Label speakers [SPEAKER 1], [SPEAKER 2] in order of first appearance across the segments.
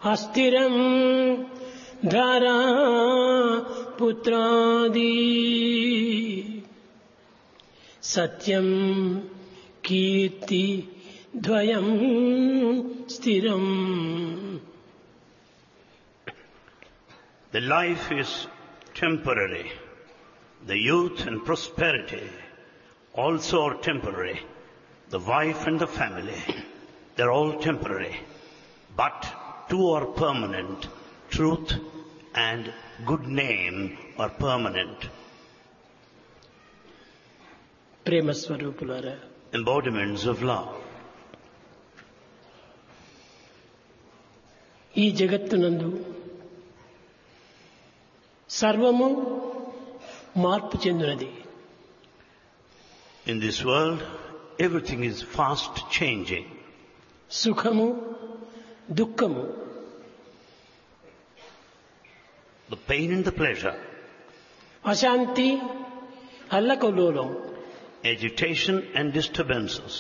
[SPEAKER 1] అస్థిరం ధారా పుత్రాది సత్యం కీర్తి ద్వయం స్థిరం.
[SPEAKER 2] The life is temporary. The youth and prosperity also are temporary. The wife and the family, they're all temporary. But two are permanent. Truth and good name are permanent.
[SPEAKER 1] ప్రేమ స్వరూపులారా,
[SPEAKER 2] Embodiments of love.
[SPEAKER 1] ఈ జగత్తునందు సర్వము మార్పు చెందినది.
[SPEAKER 2] In this world, everything is fast changing.
[SPEAKER 1] సుఖము దుఃఖము,
[SPEAKER 2] The pain and the pleasure,
[SPEAKER 1] అశాంతి అల్లకల్లోలం,
[SPEAKER 2] agitation and disturbances,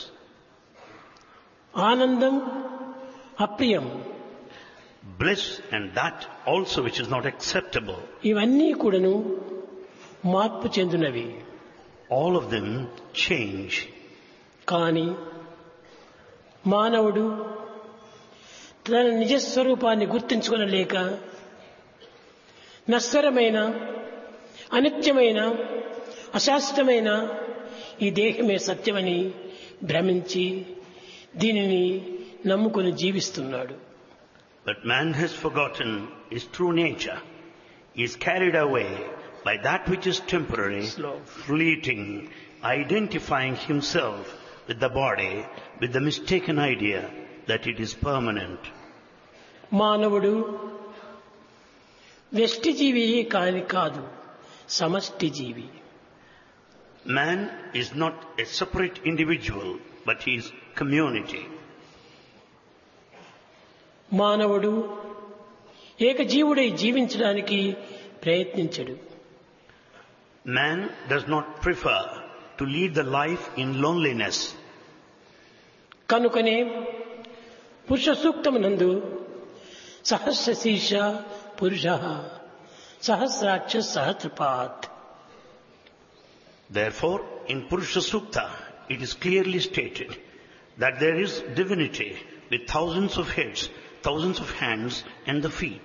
[SPEAKER 1] ఆనందం అప్రియం,
[SPEAKER 2] bliss and that also which is not acceptable.
[SPEAKER 1] ఇవన్నీ కూడాను మార్పు చెందినవి.
[SPEAKER 2] All of them change.
[SPEAKER 1] కానీ మానవుడు తన నిజస్వరూపాన్ని గుర్తించుకొనలేక నశ్వరమైన అనిత్యమైన అశాశ్వతమైన ఈ దేహమే సత్యమని భ్రమించి దీనిని నమ్ముకొని జీవిస్తున్నాడు.
[SPEAKER 2] But man has forgotten his true nature. He is carried away by that which is temporary, fleeting, identifying himself with the body, with the mistaken idea that it is permanent.
[SPEAKER 1] మానవుడు వ్యష్టి జీవి కాదు, సమష్టి జీవి.
[SPEAKER 2] Man is not a separate individual, but he is community.
[SPEAKER 1] మానవుడు ఏకజీవుడై జీవించడానికి ప్రయత్నించడు.
[SPEAKER 2] Man does not prefer to lead the life in loneliness.
[SPEAKER 1] కనుకనే పురుష సూక్తమునందు సహస్ర శీర్ష పురుష సహస్రాక్ష సహస్రపాత్.
[SPEAKER 2] Therefore, in Purusha Sukta, it is clearly stated that there is divinity with thousands of heads, thousands of hands and the feet.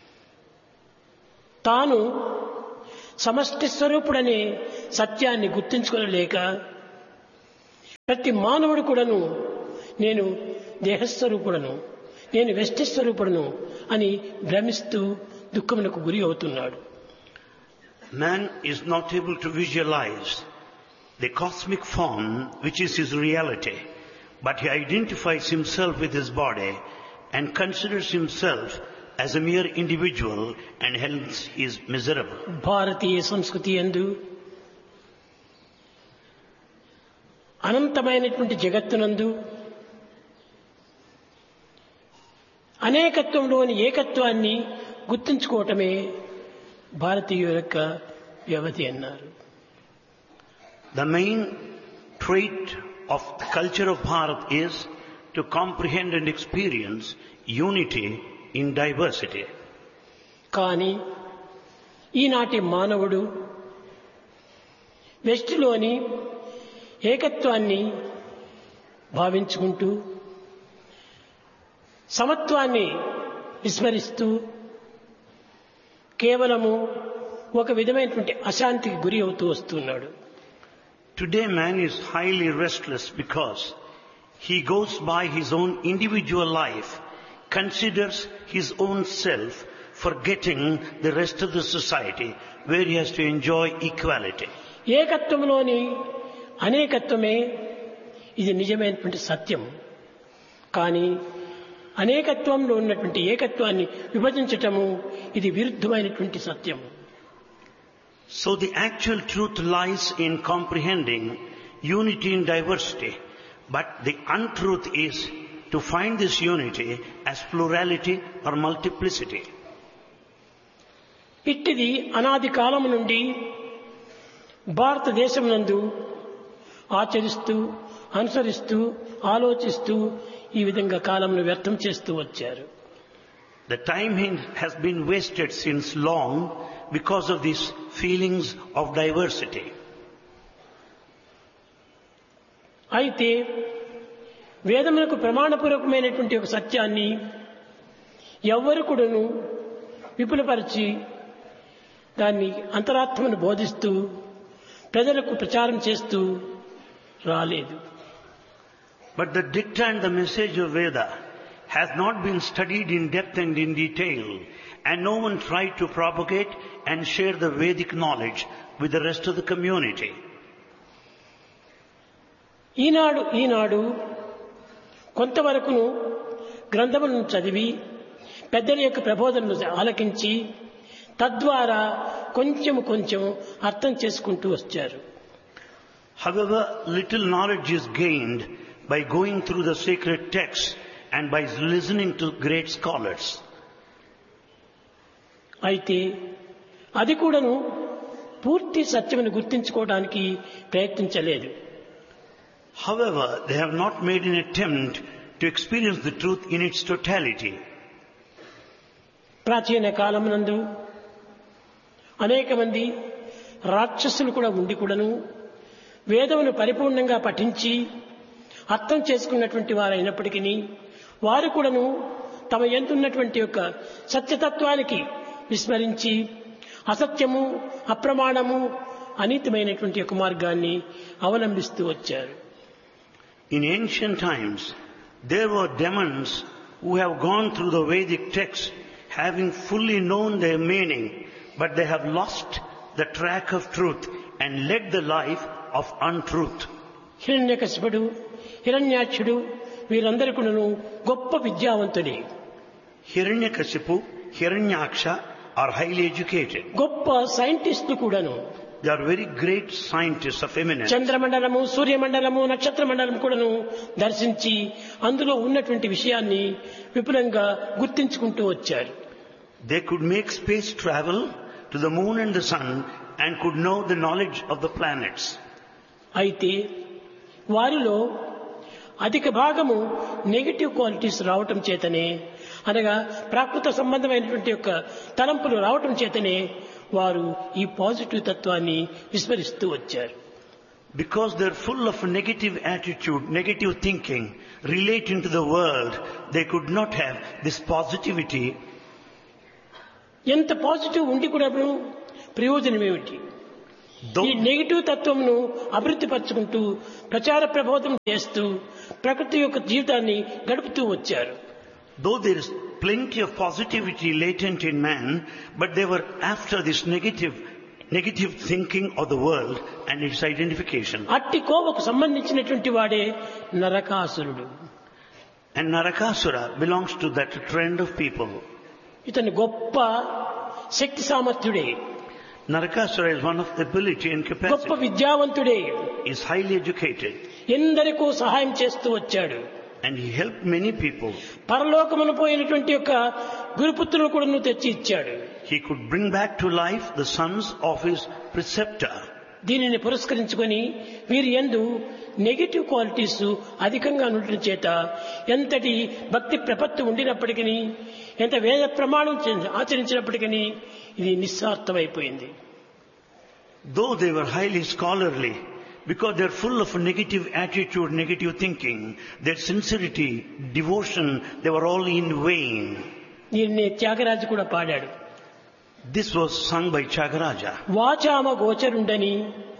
[SPEAKER 1] తాను సమష్టి స్వరూపుడనే సత్యాన్ని గుర్తించుకోలేక ప్రతి మానవుడు కూడాను నేను దేహస్వరూపుడను, నేను వ్యష్టి స్వరూపుడను అని భ్రమిస్తూ దుఃఖమునకు గురి అవుతున్నాడు.
[SPEAKER 2] Man is not able to visualize the cosmic form which is his reality, but he identifies himself with his body and considers himself as a mere individual and hence he is miserable.
[SPEAKER 1] భారతీయ సంస్కృతి యందు అనంతమైనటువంటి జగత్తునందు అనేకత్వంలోని ఏకత్వాన్ని గుర్తించుకోవటమే భారతీయుల యొక్క వ్యవధి అన్నారు.
[SPEAKER 2] The main trait of the culture of Bharat is to comprehend and experience unity in diversity.
[SPEAKER 1] కానీ ఈనాటి మానవుడు వెస్టిలోని ఏకత్వాన్ని భావించుకుంటూ సమత్వాన్ని విస్మరిస్తూ కేవలము ఒక విధమైనటువంటి అశాంతికి గురి అవుతూ వస్తున్నాడు.
[SPEAKER 2] Today man is highly restless because he goes by his own individual life, considers his own self, forgetting the rest of the society where he has to enjoy equality.
[SPEAKER 1] ఏకత్వంలోని అనేకత్వమే ఇది నిజమైనటువంటి సత్యం. కానీ అనేకత్వంలో ఉన్నటువంటి ఏకత్వాన్ని విభజించటము ఇది విరుద్ధమైనటువంటి సత్యం.
[SPEAKER 2] So the actual truth lies in comprehending unity in diversity, but the untruth is to find this unity as plurality or multiplicity.
[SPEAKER 1] ఇట్టిది అనాది కాలము నుండి భారతదేశం నందు ఆచరిస్తూ అనుసరిస్తూ ఆలోచిస్తూ ఈ విధంగా కాలంను వ్యర్థం చేస్తూ వచ్చారు.
[SPEAKER 2] The timing has been wasted since long because of these feelings of diversity.
[SPEAKER 1] అయితే వేదములకు ప్రమాణపూర్వకమైనటువంటి ఒక సత్యాన్ని ఎవ్వరు కూడాను విపులపరిచి దాన్ని అంతరాత్మను బోధిస్తూ ప్రజలకు ప్రచారం చేస్తూ రాలేదు.
[SPEAKER 2] But the dicta and the message of Veda has not been studied in depth and in detail, and no one tried to propagate and share the Vedic knowledge with the rest of the community.
[SPEAKER 1] ఈనాడు కొంతవరకును గ్రంథములను చదివి పెద్దల యొక్క ప్రబోధనను ఆలకించి తద్వారా కొంచెం అర్థం చేసుకుంటూ వచ్చారు.
[SPEAKER 2] However, little knowledge is gained by going through the sacred texts and by listening to great scholars.
[SPEAKER 1] అయితే అది కూడాను పూర్తి సత్యమును గుర్తించుకోవడానికి ప్రయత్నించలేదు.
[SPEAKER 2] However, they have not made an attempt to experience the truth in its totality.
[SPEAKER 1] ప్రాచీన కాలమునందు అనేక మంది రాక్షసులు కూడా ఉండి కూడాను వేదమును పరిపూర్ణంగా పఠించి అర్థం చేసుకున్నటువంటి వారైనప్పటికీ వారు కూడాను తమ యందున్నటువంటి యొక్క సత్యతత్వానికి విస్మరించి అసత్యము, అప్రమాణము, అనీతమైనటువంటి యొక్క మార్గాన్ని అవలంబిస్తూ వచ్చారు.
[SPEAKER 2] In ancient times, there were demons who have gone through the Vedic texts having fully known their meaning, but they have lost the track of truth and led the life of untruth.
[SPEAKER 1] హిరణ్యకశిపుడు, హిరణ్యాక్షుడు వీరందరూ కూడాను గొప్ప విద్యావంతులే.
[SPEAKER 2] Hiranyakasipu, Hiranyaksha are highly educated.
[SPEAKER 1] గొప్ప సైంటిస్టులు కూడాను.
[SPEAKER 2] They are very great scientists of eminence.
[SPEAKER 1] చంద్రమండలము, సూర్యమండలము, నక్షత్ర మండలం కూడాను దర్శించి అందులో ఉన్నటువంటి విషయాన్ని విపులంగా గుర్తించుకుంటూ వచ్చారు.
[SPEAKER 2] They could make space travel to the moon and the sun and could know the knowledge of the planets.
[SPEAKER 1] అయితే వారిలో అధిక భాగము నెగటివ్ క్వాలిటీస్ రావటం చేతనే, అనగా ప్రాకృత సంబంధమైనటువంటి యొక్క తలంపులు రావటం చేతనే వారు ఈ పాజిటివ్ తత్వాన్ని విస్మరిస్తూ వచ్చారు.
[SPEAKER 2] Because they're full of negative attitude, negative thinking relating to the world, they could not have this positivity.
[SPEAKER 1] ఎంత పాజిటివ్ ఉండి కూడా ప్రయోజనం ఏమిటి? ఈ నెగిటివ్ తత్వంను అభివృద్ధి పరుచుకుంటూ ప్రచార ప్రబోధం చేస్తూ ప్రకృతి యొక్క జీవితాన్ని గడుపుతూ వచ్చారు.
[SPEAKER 2] Though there is plenty of positivity latent in man, but they were after this negative thinking of the world and its identification.
[SPEAKER 1] అట్టి కోవకు సంబంధించినటువంటి వాడే నరకాసురుడు.
[SPEAKER 2] And Narakasura belongs to that trend of people.
[SPEAKER 1] ఇతను గొప్ప శక్తి సామర్థ్యుడే,
[SPEAKER 2] Narakasura is one of the ability and
[SPEAKER 1] గొప్ప
[SPEAKER 2] capacity.
[SPEAKER 1] విద్యావంతుడే,
[SPEAKER 2] Is highly educated
[SPEAKER 1] ఎందరికో సహాయం చేస్తూ వచ్చాడు.
[SPEAKER 2] and he helped many people.
[SPEAKER 1] పరలోకమును పోయినటువంటి యొక్క గురుపుత్రులు కూడా నువ్వు తెచ్చి ఇచ్చాడు.
[SPEAKER 2] He could bring back to life the sons of his preceptor.
[SPEAKER 1] దీనిని పురస్కరించుకొని వీరి యందు నెగటివ్ క్వాలిటీస్ అధికంగా ఉండటం చేత ఎంతటి భక్తి ప్రపత్తి ఉండినప్పటికీ, ఎంత వేద ప్రమాణం ఆచరించినప్పటికీ ఇది నిస్సార్థమైపోయింది.
[SPEAKER 2] Though they were highly scholarly, because they are full of negative attitude, negative thinking, their sincerity, devotion, they were all in vain.
[SPEAKER 1] దీన్ని త్యాగరాజు కూడా పాడాడు.
[SPEAKER 2] This was sung by Tyagaraja.
[SPEAKER 1] వాచామ గోచరుండని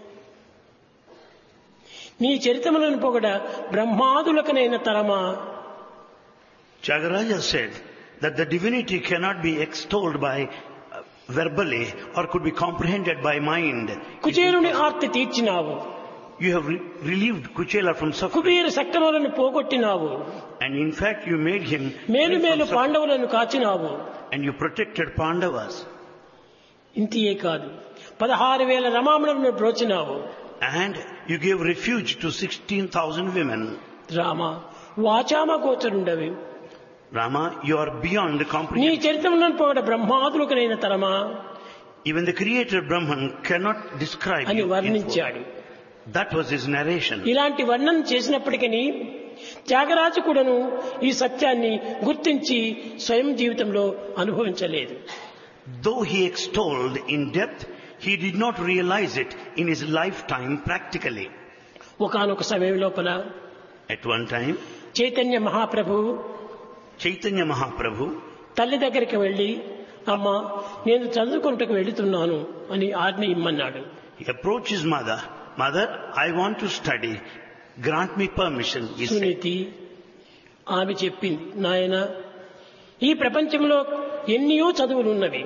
[SPEAKER 1] నీ చరితములను పొగడ బ్రహ్మాదులకనైన తరమా.
[SPEAKER 2] Tyagaraja said that the divinity cannot be extolled by verbally or could be comprehended by mind.
[SPEAKER 1] కుచేరుని Aarti తీర్చినావు,
[SPEAKER 2] You have relieved Kuchela from suffering,
[SPEAKER 1] Kubera సక్రములను పోగొట్టినావు,
[SPEAKER 2] and in fact you made him
[SPEAKER 1] మేలు
[SPEAKER 2] free from
[SPEAKER 1] మేలు
[SPEAKER 2] suffering,
[SPEAKER 1] పాండవులను కాచినావు.
[SPEAKER 2] and you protected Pandavas.
[SPEAKER 1] ఇంతియే కాదు, 16,000 రమామణులను బ్రోచినావు.
[SPEAKER 2] And you gave refuge to 16,000 women.
[SPEAKER 1] Rama వాచామ గోచరుండవి,
[SPEAKER 2] Rama, you are beyond the
[SPEAKER 1] నీ
[SPEAKER 2] comprehension.
[SPEAKER 1] చరితములను పొగడ బ్రహ్మాదులకనైన తరమా
[SPEAKER 2] Even the creator Brahman cannot describe
[SPEAKER 1] అని
[SPEAKER 2] you in full.
[SPEAKER 1] వర్ణించాడు.
[SPEAKER 2] That was his narration.
[SPEAKER 1] ఇలాంటి వర్ణన చేసినప్పటికీ త్యాగరాజు కూడాను ఈ సత్యాన్ని గుర్తించి స్వయం జీవితంలో అనుభవించలేదు.
[SPEAKER 2] Though he extolled in depth, he did not realize it in his lifetime practically.
[SPEAKER 1] ఒకానొక సమయం లోపల
[SPEAKER 2] At one time,
[SPEAKER 1] Chaitanya Mahaprabhu
[SPEAKER 2] Chaitanya Mahaprabhu
[SPEAKER 1] తల్లి దగ్గరికి వెళ్లి, అమ్మా నేను చదువుకుంటకు వెళుతున్నాను అని ఆజ్ఞ ఇమ్మన్నాడు.
[SPEAKER 2] he approached his mother. Mother, I want to study. Grant me permission. He said.
[SPEAKER 1] Suniti ఆమె చెప్పింది, నాయన ఈ ప్రపంచంలో ఎన్నో చదువులు ఉన్నవి.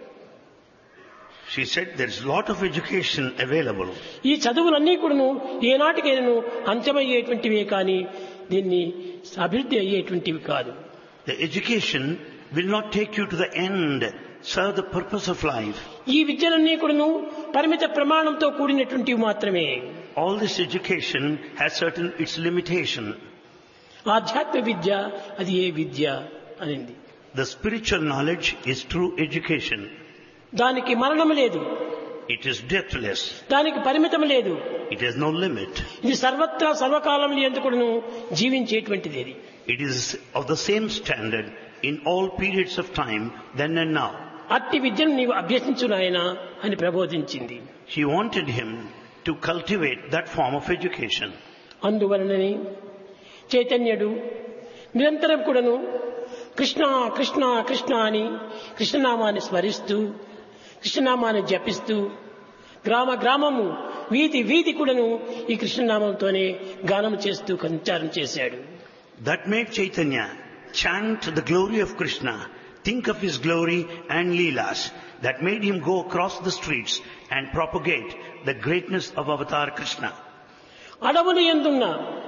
[SPEAKER 2] She said there is a lot of education available.
[SPEAKER 1] ఈ చదువులన్నీ కూడాను ఏనాటికైనాను అంత్యమయ్యేటువంటివే కానీ దీన్ని అభివృద్ధి అయ్యేటువంటివి కాదు.
[SPEAKER 2] The education will not take you to the end, serve the purpose of life.
[SPEAKER 1] ఈ విద్యలన్నీ కూడాను పరిమిత ప్రమాణంతో కూడినటువంటివి మాత్రమే.
[SPEAKER 2] All this education has certain its limitation.
[SPEAKER 1] ఆధ్యాత్మ విద్య అది ఏ విద్య అనింది.
[SPEAKER 2] The spiritual knowledge is true education.
[SPEAKER 1] దానికి మరణం లేదు,
[SPEAKER 2] It is deathless.
[SPEAKER 1] దానికి పరిమితం లేదు.
[SPEAKER 2] It has no limit.
[SPEAKER 1] ఇది సర్వత్రా సర్వకాలంలో ఎందుకును జీవించేటువంటిది. ఇది
[SPEAKER 2] It is of the same standard in all periods of time, then and now.
[SPEAKER 1] అట్టి విద్యను నీవు అభ్యసించు నాయనా అని ప్రబోధించింది.
[SPEAKER 2] She wanted him to cultivate that form of education.
[SPEAKER 1] అందువలనని చైతన్యుడు నిరంతరం కూడాను కృష్ణ కృష్ణ కృష్ణ అని కృష్ణనామాన్ని స్మరిస్తూ కృష్ణనామాన్ని జపిస్తూ గ్రామ గ్రామము వీధి వీధి కూడాను ఈ కృష్ణనామంతోనే గానం చేస్తూ సంచారం చేశాడు.
[SPEAKER 2] That made Chaitanya chant the glory of Krishna, think of his glory and leelas. That made him go across the streets and propagate the greatness of Avatar Krishna.
[SPEAKER 1] అడవులు ఎందున్నా,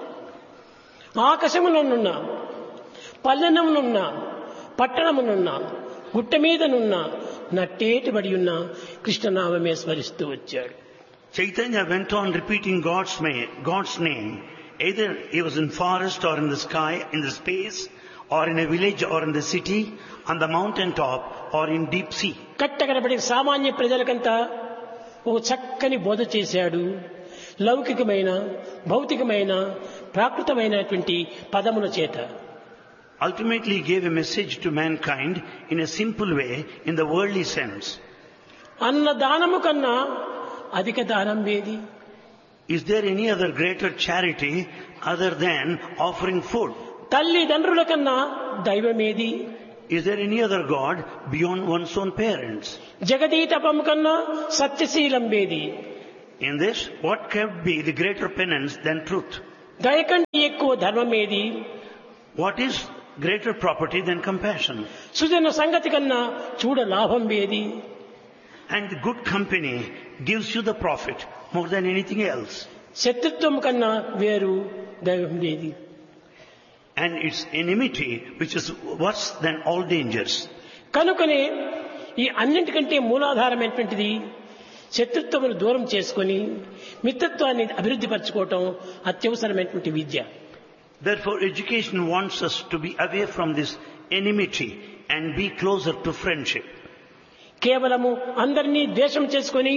[SPEAKER 1] ఆకాశములోనున్నా, పల్లెనమునున్నా, పట్టణమునున్నా, గుట్ట మీదనున్నా, నట్టేటిబడి ఉన్న కృష్ణనామమే స్మరిస్తూ వచ్చాడు.
[SPEAKER 2] Chaitanya went on repeating God's name. Either he was in forest or in the sky, in the space, or in a village or in the city, on the mountain top or in deep sea.
[SPEAKER 1] కట్టకడపడి సామాన్య ప్రజలకంతా ఓ చక్కని బోధ చేశాడు. లౌకికమైన, భౌతికమైన, ప్రాకృతమైనటువంటి పదముల చేత.
[SPEAKER 2] Ultimately he gave a message to mankind in a simple way, in the worldly sense.
[SPEAKER 1] అన్న దానము కన్నా అధిక దానం ఏది?
[SPEAKER 2] Is there any other greater charity other than offering food?
[SPEAKER 1] తల్లిదండ్రుల కన్నా దైవమేది?
[SPEAKER 2] Is there any other God beyond one's own parents?
[SPEAKER 1] జగదీతపము కన్నా సత్యశీలం వేది?
[SPEAKER 2] In this, what can be the greater penance than truth?
[SPEAKER 1] దయకంటే ఎక్కువ ధర్మం ఏది?
[SPEAKER 2] What is greater property than compassion?
[SPEAKER 1] సుజన సంగతి కన్నా చూడ లాభం వేది?
[SPEAKER 2] And good company gives you the profit more than anything else.
[SPEAKER 1] శత్రుత్వం కన్నా వేరు దైవం ఏది?
[SPEAKER 2] And it's enmity which is worse than all dangers.
[SPEAKER 1] కనుకనే ఈ అన్నింటికంటే మూలాధారమైనటువంటిది శత్రుత్వమును దూరం చేసుకొని మిత్రత్వాన్ని అభివృద్ధి పరచుకోవటం అత్యవసరమైనటువంటి విద్య.
[SPEAKER 2] Therefore, education wants us to be away from this enmity and be closer to friendship.
[SPEAKER 1] కేవలము అందరినీ ద్వేషం చేసుకొని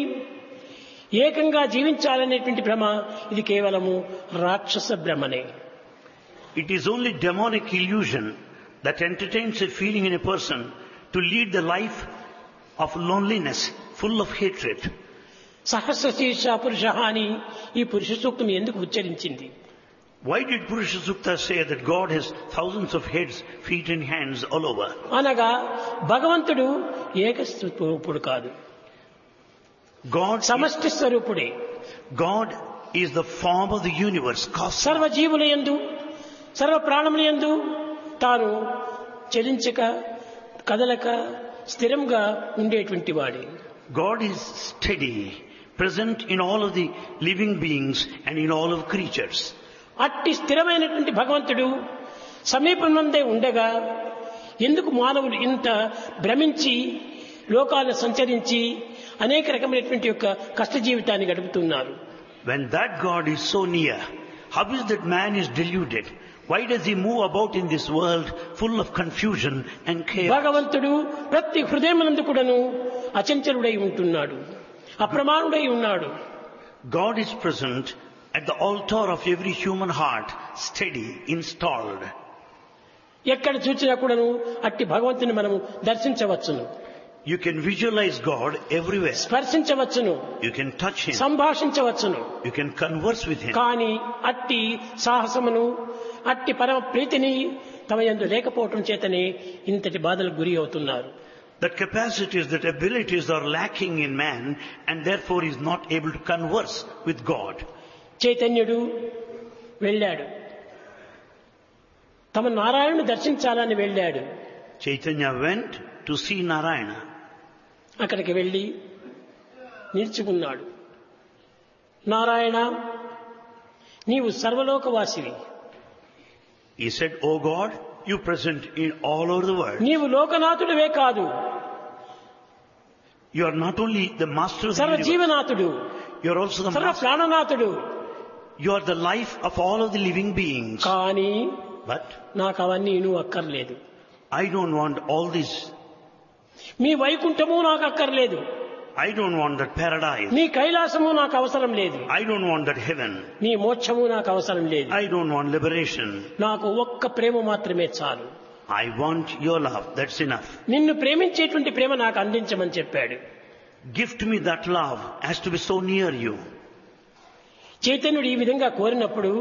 [SPEAKER 1] ఏకంగా జీవించాలనేటువంటి భ్రమ ఇది కేవలము రాక్షస భ్రమనే.
[SPEAKER 2] It is only demonic illusion that entertains a feeling in a person to lead the life of loneliness, full of hatred.
[SPEAKER 1] సహస్ర శీర్ష పురుష అని ఈ పురుష సూక్తం ఎందుకు ఉచ్చరించింది?
[SPEAKER 2] Why did Purusha Sukta say that God has thousands of heads, feet and hands all over?
[SPEAKER 1] అనగా భగవంతుడు ఏక స్వరూపుడు కాదు, సమష్టి స్వరూపుడే.
[SPEAKER 2] God is the form of the universe, cosmos.
[SPEAKER 1] సర్వ జీవుల యందు, సర్వ ప్రాణముల యందు తాను చలించక కదలక స్థిరంగా ఉండేటువంటి వాడే.
[SPEAKER 2] God is steady, present in all of the living beings and in all of creatures.
[SPEAKER 1] అట్టి స్థిరమైనటువంటి భగవంతుడు సమీపంలోనే ఉండగా ఎందుకు మానవులు ఇంత భ్రమించి లోకాలను సంచరించి అనేక రకమైనటువంటి యొక్క కష్ట జీవితాన్ని గడుపుతున్నారు?
[SPEAKER 2] When that God is so near, how is that man is deluded? Why does he move about in this world full of confusion and chaos?
[SPEAKER 1] భగవంతుడు ప్రతి హృదయమునందు కూడాను అచంచలుడై ఉంటున్నాడు, అప్రమాణుడై ఉన్నాడు.
[SPEAKER 2] God is present at the altar of every human heart, steady, installed.
[SPEAKER 1] ఎక్కడ చూచినా కూడాను అట్టి భగవంతుని మనము దర్శించవచ్చును,
[SPEAKER 2] You can visualize God everywhere.
[SPEAKER 1] స్పర్శించవచ్చును,
[SPEAKER 2] You can touch Him.
[SPEAKER 1] సంభాషించవచ్చును.
[SPEAKER 2] You can converse with Him.
[SPEAKER 1] కానీ అట్టి సాహసమును, అట్టి పరమ ప్రీతిని తమ యందు లేకపోవటం చేతనే ఇంతటి బాధలకు గురి అవుతున్నారు.
[SPEAKER 2] That capacities, that abilities are lacking in man, and therefore he is not able to converse with God.
[SPEAKER 1] చైతన్యుడు వెళ్ళాడు, తమ నారాయణుని దర్శించాలని వెళ్ళాడు.
[SPEAKER 2] Chaitanya went to see Narayana.
[SPEAKER 1] అక్కడికి వెళ్ళి నిల్చుకున్నాడు. నారాయణ, నీవు సర్వలోకవాసివి.
[SPEAKER 2] He said, "O God, you present in all over the world.
[SPEAKER 1] నీవు లోకనాథుడివే కాదు,
[SPEAKER 2] You are not only the master of the universe,
[SPEAKER 1] సర్వజీవనాథుడు,
[SPEAKER 2] you are also the
[SPEAKER 1] సర్వ
[SPEAKER 2] master.
[SPEAKER 1] ప్రాణనాథుడు.
[SPEAKER 2] You are the life of all of the living beings.
[SPEAKER 1] కానీ
[SPEAKER 2] But
[SPEAKER 1] నాకు అవన్నీ నువ్వు అక్కర్లేదు.
[SPEAKER 2] I don't want all this.
[SPEAKER 1] మీ వైకుంఠము నాకు అక్కర్లేదు,
[SPEAKER 2] I don't want that paradise.
[SPEAKER 1] నీ కైలాసము నాకు అవసరం లేదు,
[SPEAKER 2] I don't want that heaven.
[SPEAKER 1] నీ మోక్షము నాకు అవసరం లేదు.
[SPEAKER 2] I don't want liberation.
[SPEAKER 1] నాకు ఒక్క ప్రేమ మాత్రమే చాలు.
[SPEAKER 2] I want your love. That's enough.
[SPEAKER 1] నిన్ను ప్రేమించేటువంటి ప్రేమ నాకు అందించమని చెప్పాడు.
[SPEAKER 2] Gift me that love has to be so near you."
[SPEAKER 1] చైతన్యుడు ఈ విధంగా కోరినప్పుడు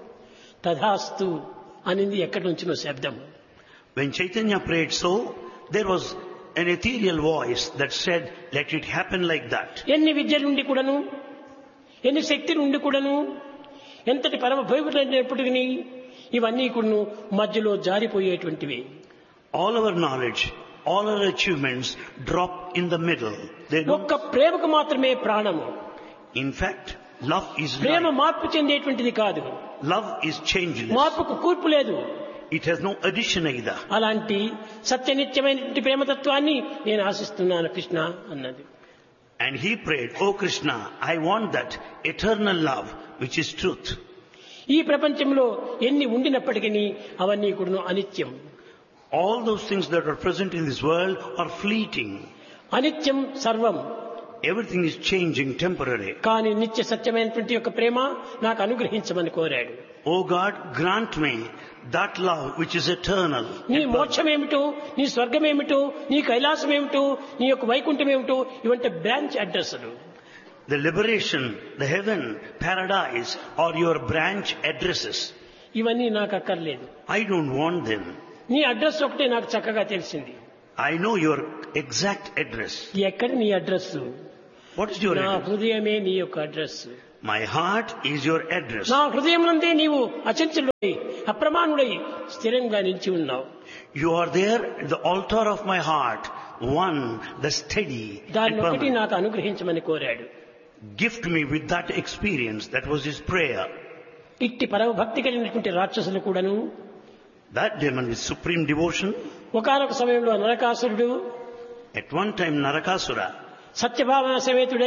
[SPEAKER 1] తథాస్తు అనింది ఎక్కడి నుంచినో శబ్దం.
[SPEAKER 2] When Chaitanya prayed so, there was an ethereal voice that said, "Let it happen like that."
[SPEAKER 1] ఎన్ని విద్యలుండి కూడాను, ఎన్ని శక్తి నుండి కూడాను, ఎంతటి పరమ భయపడినప్పటికీ ఇవన్నీ కూడాను మధ్యలో జారిపోయేటువంటివి.
[SPEAKER 2] All our knowledge, all our achievements drop in the middle. They don't.
[SPEAKER 1] ఒక్క ప్రేమకు మాత్రమే ప్రాణము.
[SPEAKER 2] In fact, love is
[SPEAKER 1] Prema
[SPEAKER 2] life.
[SPEAKER 1] మార్పు చెందేటువంటిది కాదు,
[SPEAKER 2] Love is changeless.
[SPEAKER 1] మార్పుకు కూర్పు లేదు.
[SPEAKER 2] It has no addition either.
[SPEAKER 1] అలాంటి సత్యనిత్యమైనటువంటి ప్రేమతత్వాన్ని నేను ఆశిస్తున్నాను కృష్ణ అన్నది.
[SPEAKER 2] And he prayed, "Oh Krishna, I want that eternal love which is truth."
[SPEAKER 1] ఈ ప్రపంచంలో ఎన్ని ఉండినప్పటికీ అవన్నీ కూడా అనిత్యం.
[SPEAKER 2] All those things that are present in this world are fleeting.
[SPEAKER 1] అనిత్యం సర్వం.
[SPEAKER 2] Everything is changing, temporary.
[SPEAKER 1] కానీ నిత్య సత్యమైనటువంటి యొక్క ప్రేమ నాకు అనుగ్రహించమని కోరాడు.
[SPEAKER 2] "Oh God, grant me that love which is eternal."
[SPEAKER 1] నీ మోక్షం ఏమిటో, నీ స్వర్గం ఏమిటో, నీ కైలాసం ఏమిటో, నీ యొక్క వైకుంఠం ఏమిటో ఇవంటే బ్రాంచ్ అడ్రస్లు.
[SPEAKER 2] The liberation, the heaven, paradise are your branch addresses.
[SPEAKER 1] ఇవన్నీ నాకు అక్కర్లేదు.
[SPEAKER 2] I don't want them.
[SPEAKER 1] నీ అడ్రస్ ఒకటే నాకు చక్కగా తెలిసింది.
[SPEAKER 2] I know your exact address.
[SPEAKER 1] ఎక్కడ నీ అడ్రస్?
[SPEAKER 2] What is your
[SPEAKER 1] నా
[SPEAKER 2] address?
[SPEAKER 1] హృదయమే నీ యొక్క address.
[SPEAKER 2] My heart is your address.
[SPEAKER 1] నా హృదయం నందే నీవు అచంచలుడై అప్రమాణుడై స్థిరంగా నిలిచి ఉన్నావు.
[SPEAKER 2] You are there at the altar of my heart, one, the steady and
[SPEAKER 1] దాన్ని ఒకటి
[SPEAKER 2] permanent.
[SPEAKER 1] నాకు అనుగ్రహించమని కోరాడు.
[SPEAKER 2] Gift me with that experience. That was his prayer.
[SPEAKER 1] ఇట్టి పరమ భక్తి కలిగినటువంటి రాక్షసులు కూడాను
[SPEAKER 2] That demon with supreme devotion,
[SPEAKER 1] ఒకానొక సమయంలో నరకాసురుడు
[SPEAKER 2] at one time Narakasura,
[SPEAKER 1] సత్యభావన సమేతుడై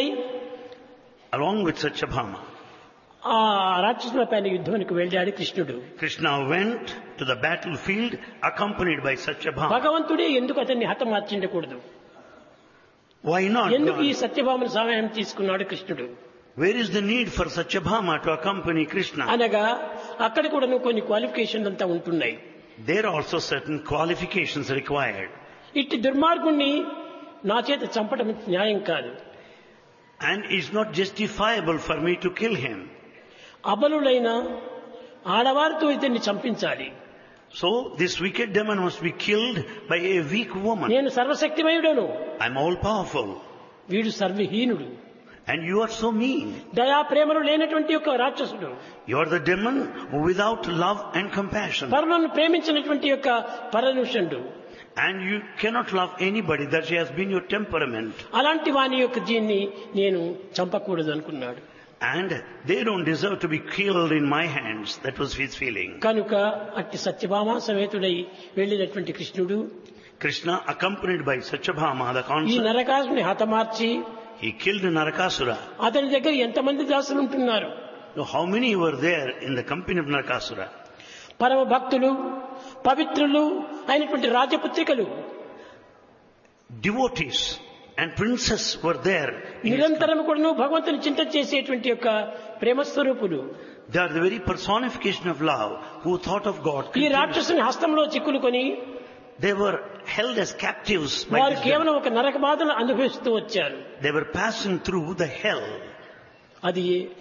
[SPEAKER 2] along with Satyabhama,
[SPEAKER 1] ఆ రాక్షసుల పైన యుద్ధానికి వెళ్ళాడు కృష్ణుడు.
[SPEAKER 2] Krishna went to the battlefield accompanied by Satyabhama.
[SPEAKER 1] భగవంతుడే ఎందుకు అతన్ని హతమార్చిండకూడదు?
[SPEAKER 2] Why not?
[SPEAKER 1] ఎందుకు ఈ
[SPEAKER 2] God?
[SPEAKER 1] సత్యభామను సహాయం తీసుకున్నాడు కృష్ణుడు?
[SPEAKER 2] Where is the need for Satyabhama to accompany Krishna?
[SPEAKER 1] అనగా అక్కడ కూడా కొన్ని క్వాలిఫికేషన్లు అంతా ఉంటున్నాయి.
[SPEAKER 2] There are also certain qualifications required.
[SPEAKER 1] ఇట్టి దుర్మార్గుణ్ణి నా చేత చంపడం న్యాయం కాదు.
[SPEAKER 2] And it's not justifiable for me to kill him.
[SPEAKER 1] అబలులైన ఆడవారితో ఇతన్ని చంపించాలి.
[SPEAKER 2] So this wicked demon must be killed by a weak woman.
[SPEAKER 1] నేను సర్వశక్తిమయుడను,
[SPEAKER 2] I'm all powerful.
[SPEAKER 1] వీడు సర్వహీనుడు,
[SPEAKER 2] And you are so mean.
[SPEAKER 1] దయా ప్రేమలు లేనటువంటి ఒక రాక్షసుడు,
[SPEAKER 2] You are the demon without love and compassion.
[SPEAKER 1] పరులను ప్రేమించినటువంటి యొక్క పరనుషుడు.
[SPEAKER 2] And you cannot love anybody. That has been your temperament.
[SPEAKER 1] అలాంటి వాని యొక్క దీన్ని నేను చంపకూడదు అనుకున్నాడు.
[SPEAKER 2] And they don't deserve to be killed in my hands. That was his feeling.
[SPEAKER 1] కనుక అట్టి సత్యభామ సమేతుడై వెళ్ళినటువంటి కృష్ణుడు
[SPEAKER 2] Krishna, accompanied by Satyabhama, the
[SPEAKER 1] ఈ
[SPEAKER 2] consort,
[SPEAKER 1] నరకాసుని హతమార్చి
[SPEAKER 2] he killed Narakasura.
[SPEAKER 1] అతని దగ్గర ఎంతమంది దాసులు ఉంటున్నారు?
[SPEAKER 2] Now, how many were there in the company of Narakasura?
[SPEAKER 1] పరమ భక్తులు, పవిత్రులు అయినటువంటి రాజపుత్రికలు,
[SPEAKER 2] Devotees, and princes were there.
[SPEAKER 1] నిరంతరం కూడాను భగవంతుని చింత చేసేటువంటి యొక్క ప్రేమ స్వరూపులు.
[SPEAKER 2] They are the very personification of love who thought of God.
[SPEAKER 1] ఈ రాక్షసుని హస్తంలో చిక్కులుకొని
[SPEAKER 2] They were held as captives by
[SPEAKER 1] వారు
[SPEAKER 2] this
[SPEAKER 1] కేవలం
[SPEAKER 2] devil.
[SPEAKER 1] ఒక నరక బాధను అనుభవిస్తూ వచ్చారు.
[SPEAKER 2] They were passing through the hell.
[SPEAKER 1] అది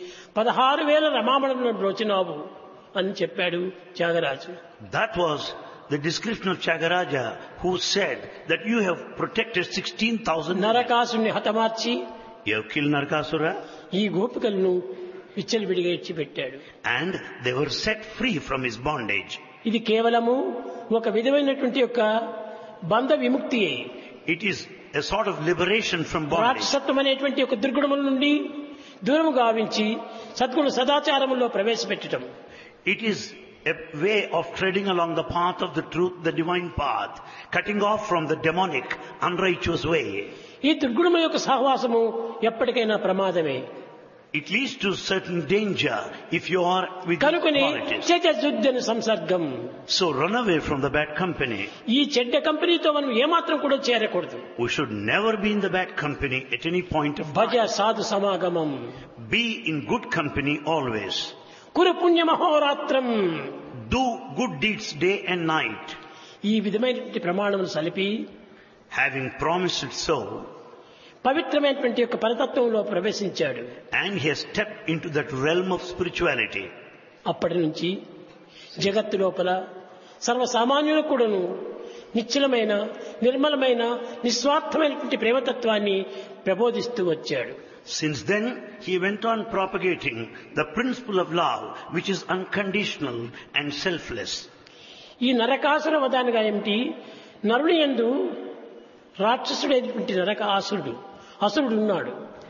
[SPEAKER 1] 16,000 రమామణులను బ్రోచినావు అని చెప్పాడు Tyagaraju.
[SPEAKER 2] That was the description of Tyagaraja, who said that you have protected 16,000.
[SPEAKER 1] నరకాసుని హతమార్చి
[SPEAKER 2] You have killed Narakasura,
[SPEAKER 1] ఈ గోపికలను విచ్చలవిడిగా ఇచ్చిపెట్టాడు.
[SPEAKER 2] and they were set free from his bondage.
[SPEAKER 1] ఇది కేవలము ఒక విధమైనటువంటి యొక్క బంధ విముక్తియే.
[SPEAKER 2] It is a sort of liberation from bondage.
[SPEAKER 1] రాక్షసత్వం అనేటువంటి ఒక దుర్గుణముల నుండి దూరము గావించి సద్గుణ సదాచారములో ప్రవేశపెట్టడం.
[SPEAKER 2] It is a way of treading along the path of the truth, the divine path, cutting off from the demonic, unrighteous way.
[SPEAKER 1] ఈ దుర్గుణముల యొక్క సహవాసము ఎప్పటికైనా ప్రమాదమే.
[SPEAKER 2] It leads to certain danger if you are with the
[SPEAKER 1] కనుకొని
[SPEAKER 2] qualities.
[SPEAKER 1] చెడ్డ సంసర్గం.
[SPEAKER 2] So run away from the bad company.
[SPEAKER 1] ఈ చెడ్డ కంపెనీతో మనం ఏమాత్రం కూడా చేరకూడదు.
[SPEAKER 2] We should never be in the bad company at any point of
[SPEAKER 1] Bhaja
[SPEAKER 2] time.
[SPEAKER 1] సాధు సమాగమం.
[SPEAKER 2] Be in good company always.
[SPEAKER 1] Kuru పుణ్యమహోరాత్రం.
[SPEAKER 2] Do good deeds day and night.
[SPEAKER 1] ఈ విధమైనటువంటి ప్రమాణములు సలిపి
[SPEAKER 2] Having promised it so,
[SPEAKER 1] పవిత్రమైనటువంటి యొక్క పరతత్వంలో ప్రవేశించాడు.
[SPEAKER 2] and he has stepped into that realm of spirituality.
[SPEAKER 1] అప్పటి నుంచి జగత్తు లోపల సర్వసామాన్యులకు కూడాను నిశ్చలమైన నిర్మలమైన నిస్వార్థమైనటువంటి ప్రేమతత్వాన్ని ప్రబోధిస్తూ వచ్చాడు.
[SPEAKER 2] Since then, he went on propagating the principle of love, which is unconditional and selfless.
[SPEAKER 1] ఈ నరకాసుర వదానగా ఏమిటి? నరుని యందు రాక్షసుడైనటువంటి నరక అసురుడు ఉన్నాడు.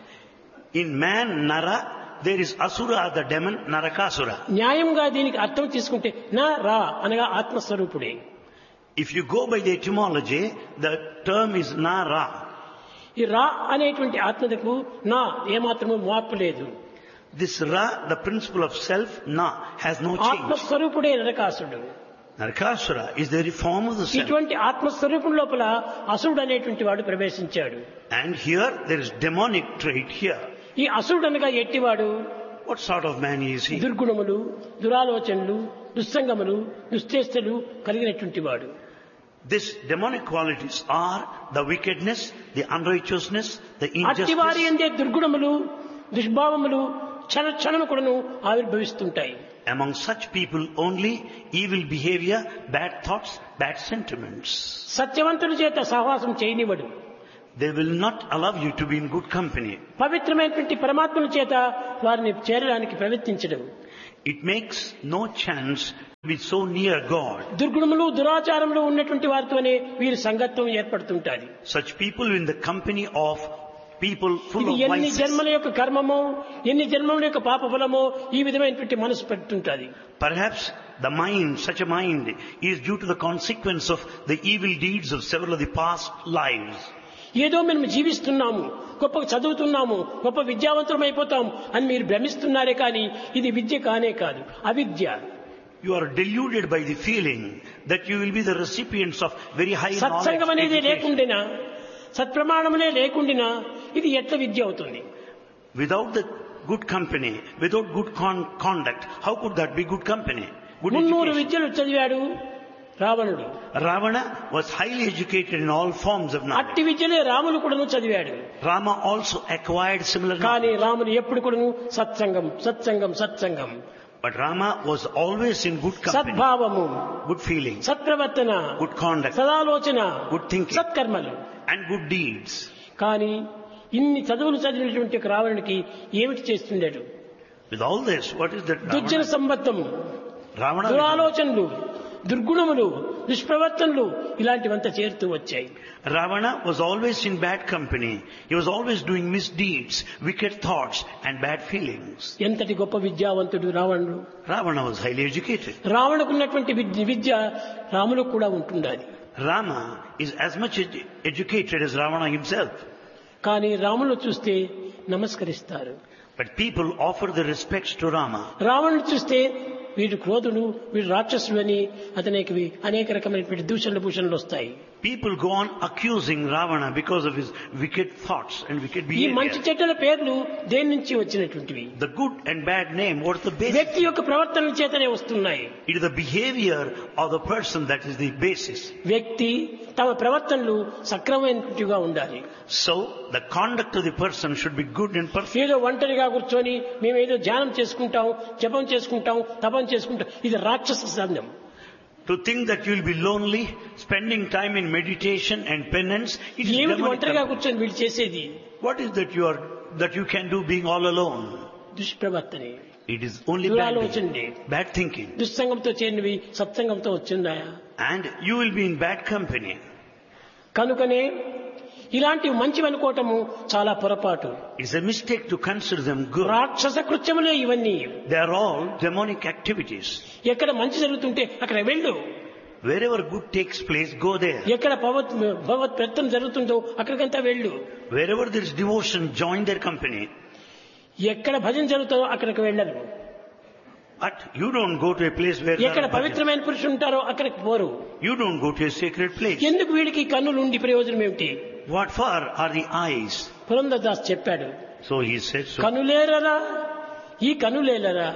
[SPEAKER 2] In man, Nara, there is Asura, the demon, Narakasura.
[SPEAKER 1] న్యాయంగా దీనికి అర్థం తీసుకుంటే నా రా అనగా ఆత్మస్వరూపుడే.
[SPEAKER 2] If you go by the etymology, the term is Nara.
[SPEAKER 1] ఈ రా అనేటువంటి ఆత్మకు నా ఏమాత్రము మార్పు లేదు.
[SPEAKER 2] This Ra, the principle of self, Na, has no change.
[SPEAKER 1] ఆత్మస్వరూపుడే నరకాసురుడు.
[SPEAKER 2] Narakasura is the very form of the self.
[SPEAKER 1] ఇటువంటి ఆత్మస్వరూపం లోపల అసురుడు అనేటువంటి వాడు ప్రవేశించాడు.
[SPEAKER 2] And here, there is demonic trait here.
[SPEAKER 1] ఈ అసురుడు అనగా ఎట్టివాడు?
[SPEAKER 2] What sort of man is he?
[SPEAKER 1] దుర్గుణములు, దురాలోచనలు, దుస్సంగములు, దుశ్చేష్టలు కలిగినటువంటి వాడు.
[SPEAKER 2] These demonic qualities are the wickedness, the unrighteousness, the
[SPEAKER 1] అట్టివారి
[SPEAKER 2] injustice.
[SPEAKER 1] అందే దుర్గుణములు, దుష్భావములు క్షణము కూడాను ఆవిర్భవిస్తుంటాయి.
[SPEAKER 2] Among such people only evil behavior, bad thoughts, bad sentiments.
[SPEAKER 1] సత్యవంతుల చేత సహవాసం చేయనివ్వడు.
[SPEAKER 2] They will not allow you to be in good company.
[SPEAKER 1] పవిత్రమైనటువంటి పరమాత్మల చేత వారిని చేరడానికి ప్రయత్నించడం.
[SPEAKER 2] It makes no chance to be so near God.
[SPEAKER 1] దుర్గుణములు దురాచారములు ఉన్నటువంటి వారితోనే వీరి సంగత్వం ఏర్పడుతుంటాది.
[SPEAKER 2] Such people in the company of people full
[SPEAKER 1] ఇది
[SPEAKER 2] of
[SPEAKER 1] ఎన్ని
[SPEAKER 2] vices.
[SPEAKER 1] జన్మల యొక్క కర్మమో, ఎన్ని జన్మల యొక్క పాప ఫలమో ఈ విధమైనటువంటి మనసు పెడుతుంటాది.
[SPEAKER 2] Perhaps the mind, such a mind, is due to the consequence of the evil deeds of several of the past lives.
[SPEAKER 1] ఏదో మేము జీవిస్తున్నాము, గొప్ప చదువుతున్నాము, గొప్ప విద్యావంతులం అయిపోతాం అని మీరు భ్రమిస్తున్నారే కానీ ఇది విద్య కానే కాదు, అవిద్య.
[SPEAKER 2] You are deluded by the feeling that you will be the recipients of very high knowledge.
[SPEAKER 1] సత్సంగం అనేది
[SPEAKER 2] education.
[SPEAKER 1] లేకుండినా, సత్ప్రమాణములే లేకుండినా ఇది ఎట్లా విద్య అవుతుంది?
[SPEAKER 2] Without the good company, without good conduct, how could that be good company? Good
[SPEAKER 1] 300
[SPEAKER 2] education.
[SPEAKER 1] విద్యలు చదివాడు రావణుడు.
[SPEAKER 2] Ravana was highly educated in all forms of knowledge.
[SPEAKER 1] అట్టి విద్యలే రాములు కూడాను చదివాడు.
[SPEAKER 2] Rama also acquired similar
[SPEAKER 1] కానీ
[SPEAKER 2] knowledge.
[SPEAKER 1] రాములు ఎప్పుడు కూడాను సత్సంగం సత్సంగం సత్సంగం,
[SPEAKER 2] But Rama was always in good company,
[SPEAKER 1] సద్భావము,
[SPEAKER 2] good feelings,
[SPEAKER 1] సత్ప్రవర్తన,
[SPEAKER 2] good conduct,
[SPEAKER 1] సదాలోచన,
[SPEAKER 2] good thinking,
[SPEAKER 1] సత్కర్మలు.
[SPEAKER 2] and good deeds.
[SPEAKER 1] కానీ ఇన్ని చదువులు చదివినటువంటి ఒక రావణుడికి ఏమిటి చేస్తుండేడు?
[SPEAKER 2] With all this, what is that
[SPEAKER 1] దుర్జన
[SPEAKER 2] Ravana?
[SPEAKER 1] సంబద్ధం,
[SPEAKER 2] Ravana
[SPEAKER 1] దురాలోచనలు, దుర్గుణములు, దుష్ప్రవర్తనలు ఇలాంటివంతా చేరుతూ వచ్చాయి.
[SPEAKER 2] Ravana was always in bad company. He was always doing misdeeds, wicked thoughts, and bad feelings.
[SPEAKER 1] ఎంతటి గొప్ప విద్యావంతుడు రావణుడు!
[SPEAKER 2] Ravana was highly educated.
[SPEAKER 1] రావణుకున్నటువంటి విద్య రాములకు కూడా ఉంటుండాలి.
[SPEAKER 2] Rama is as much educated as Ravana himself.
[SPEAKER 1] కానీ రాములు చూస్తే నమస్కరిస్తారు.
[SPEAKER 2] But people offer the respects to Rama.
[SPEAKER 1] రావణుడు చూస్తే వీడు క్రోధుడు, వీడు రాక్షసుడు అని అతనికి అనేక రకమైనటువంటి దూషణలు భూషణలు వస్తాయి.
[SPEAKER 2] People go on accusing Ravana because of his wicked thoughts and wicked
[SPEAKER 1] ఈ మంచి
[SPEAKER 2] behavior.
[SPEAKER 1] చెడ్డల పేర్లు దేని నుంచి వచ్చినటువంటివి?
[SPEAKER 2] The good and bad name, what's the basis?
[SPEAKER 1] వ్యక్తి యొక్క ప్రవర్తన చేతనే వస్తున్నాయి.
[SPEAKER 2] It is the behavior of the person that is the basis.
[SPEAKER 1] వ్యక్తి తమ ప్రవర్తనలు సక్రమైనట్టుగా ఉండాలి.
[SPEAKER 2] So, the conduct of the person should be good and perfect.
[SPEAKER 1] ఏదో ఒంటరిగా కూర్చొని మేమేదో ధ్యానం చేసుకుంటాం, జపం చేసుకుంటాం, తపం చేసుకుంటాం, ఇది రాక్షస సందం.
[SPEAKER 2] To think that you will be lonely, spending time in meditation and penance, it is
[SPEAKER 1] ఏమిటి
[SPEAKER 2] demonic.
[SPEAKER 1] ఒంటరిగా కూర్చొని వీళ్ళు చేసేది?
[SPEAKER 2] What is that you can do being all alone?
[SPEAKER 1] దుష్ప్రవర్తనే,
[SPEAKER 2] It is only bad
[SPEAKER 1] దురాలోచనే,
[SPEAKER 2] behavior, bad thinking.
[SPEAKER 1] దుస్సంగంతో చేరినవి సత్సంగంతో వచ్చిందాయా?
[SPEAKER 2] And you will be in bad company.
[SPEAKER 1] కనుకనే ఇలాంటి మంచివి అనుకోవటము చాలా పొరపాటు.
[SPEAKER 2] It's a mistake to consider them good.
[SPEAKER 1] రాక్షస కృత్యములే ఇవన్నీ.
[SPEAKER 2] They are all demonic activities.
[SPEAKER 1] ఎక్కడ మంచి జరుగుతుంటే అక్కడ వెళ్ళు.
[SPEAKER 2] Wherever good takes place, go there.
[SPEAKER 1] ఎక్కడ భగవత్ ప్రయత్నం జరుగుతుందో అక్కడికంతా వెళ్ళు.
[SPEAKER 2] Wherever there is devotion, join their company.
[SPEAKER 1] ఎక్కడ భజన జరుగుతుందో అక్కడికి వెళ్ళరు.
[SPEAKER 2] But you don't go to a place where there
[SPEAKER 1] ఎక్కడ
[SPEAKER 2] are bhajans.
[SPEAKER 1] పవిత్రమైన పురుషులు ఉంటారో అక్కడికి పోరు.
[SPEAKER 2] You don't go to a sacred place.
[SPEAKER 1] ఎందుకు వీడికి కన్నులు ఉండి ప్రయోజనం ఏమిటి?
[SPEAKER 2] What for are the eyes?
[SPEAKER 1] Purandara Das చెప్పాడు,
[SPEAKER 2] So he said so.
[SPEAKER 1] కనులేరరా ఈ కనులేలరా,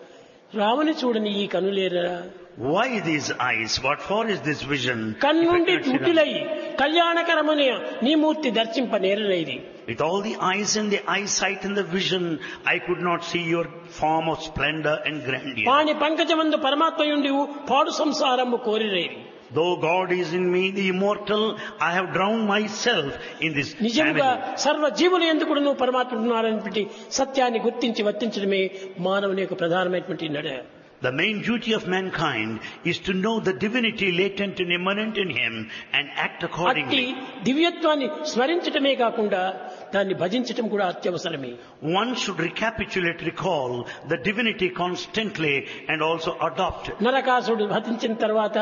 [SPEAKER 1] రాముని చూడని ఈ కనులేరరా.
[SPEAKER 2] Why these eyes? What for is this vision?
[SPEAKER 1] కన్నుండి
[SPEAKER 2] If I cannot see
[SPEAKER 1] ముట్టిలై కళ్యాణకరమని నీ మూర్తి దర్శింప నేరలేది.
[SPEAKER 2] with all the eyes and the eyesight and the vision, I could not see your form of splendor and grandeur.
[SPEAKER 1] వాని పంకజమందు పరమాత్మయుండి పాడు సంసారము కోరిరేరి.
[SPEAKER 2] Though God is in me, the immortal, I have drowned myself in this
[SPEAKER 1] నిజముగా
[SPEAKER 2] family.
[SPEAKER 1] సర్వ జీవులు ఎందుకు నువ్వు పరమాత్మ ఉన్నారనేటువంటి సత్యాన్ని గుర్తించి వర్తించడమే మానవుని యొక్క ప్రధానమైనటువంటి నడ.
[SPEAKER 2] The main duty of mankind is to know the divinity latent and immanent in him and act
[SPEAKER 1] అట్టి
[SPEAKER 2] accordingly.
[SPEAKER 1] దివ్యత్వాన్ని స్మరించటమే కాకుండా దాన్ని భజించటం కూడా అత్యవసరమే.
[SPEAKER 2] One should recapitulate, recall the divinity constantly and also adopt.
[SPEAKER 1] నరకాసుడు భజించిన తర్వాత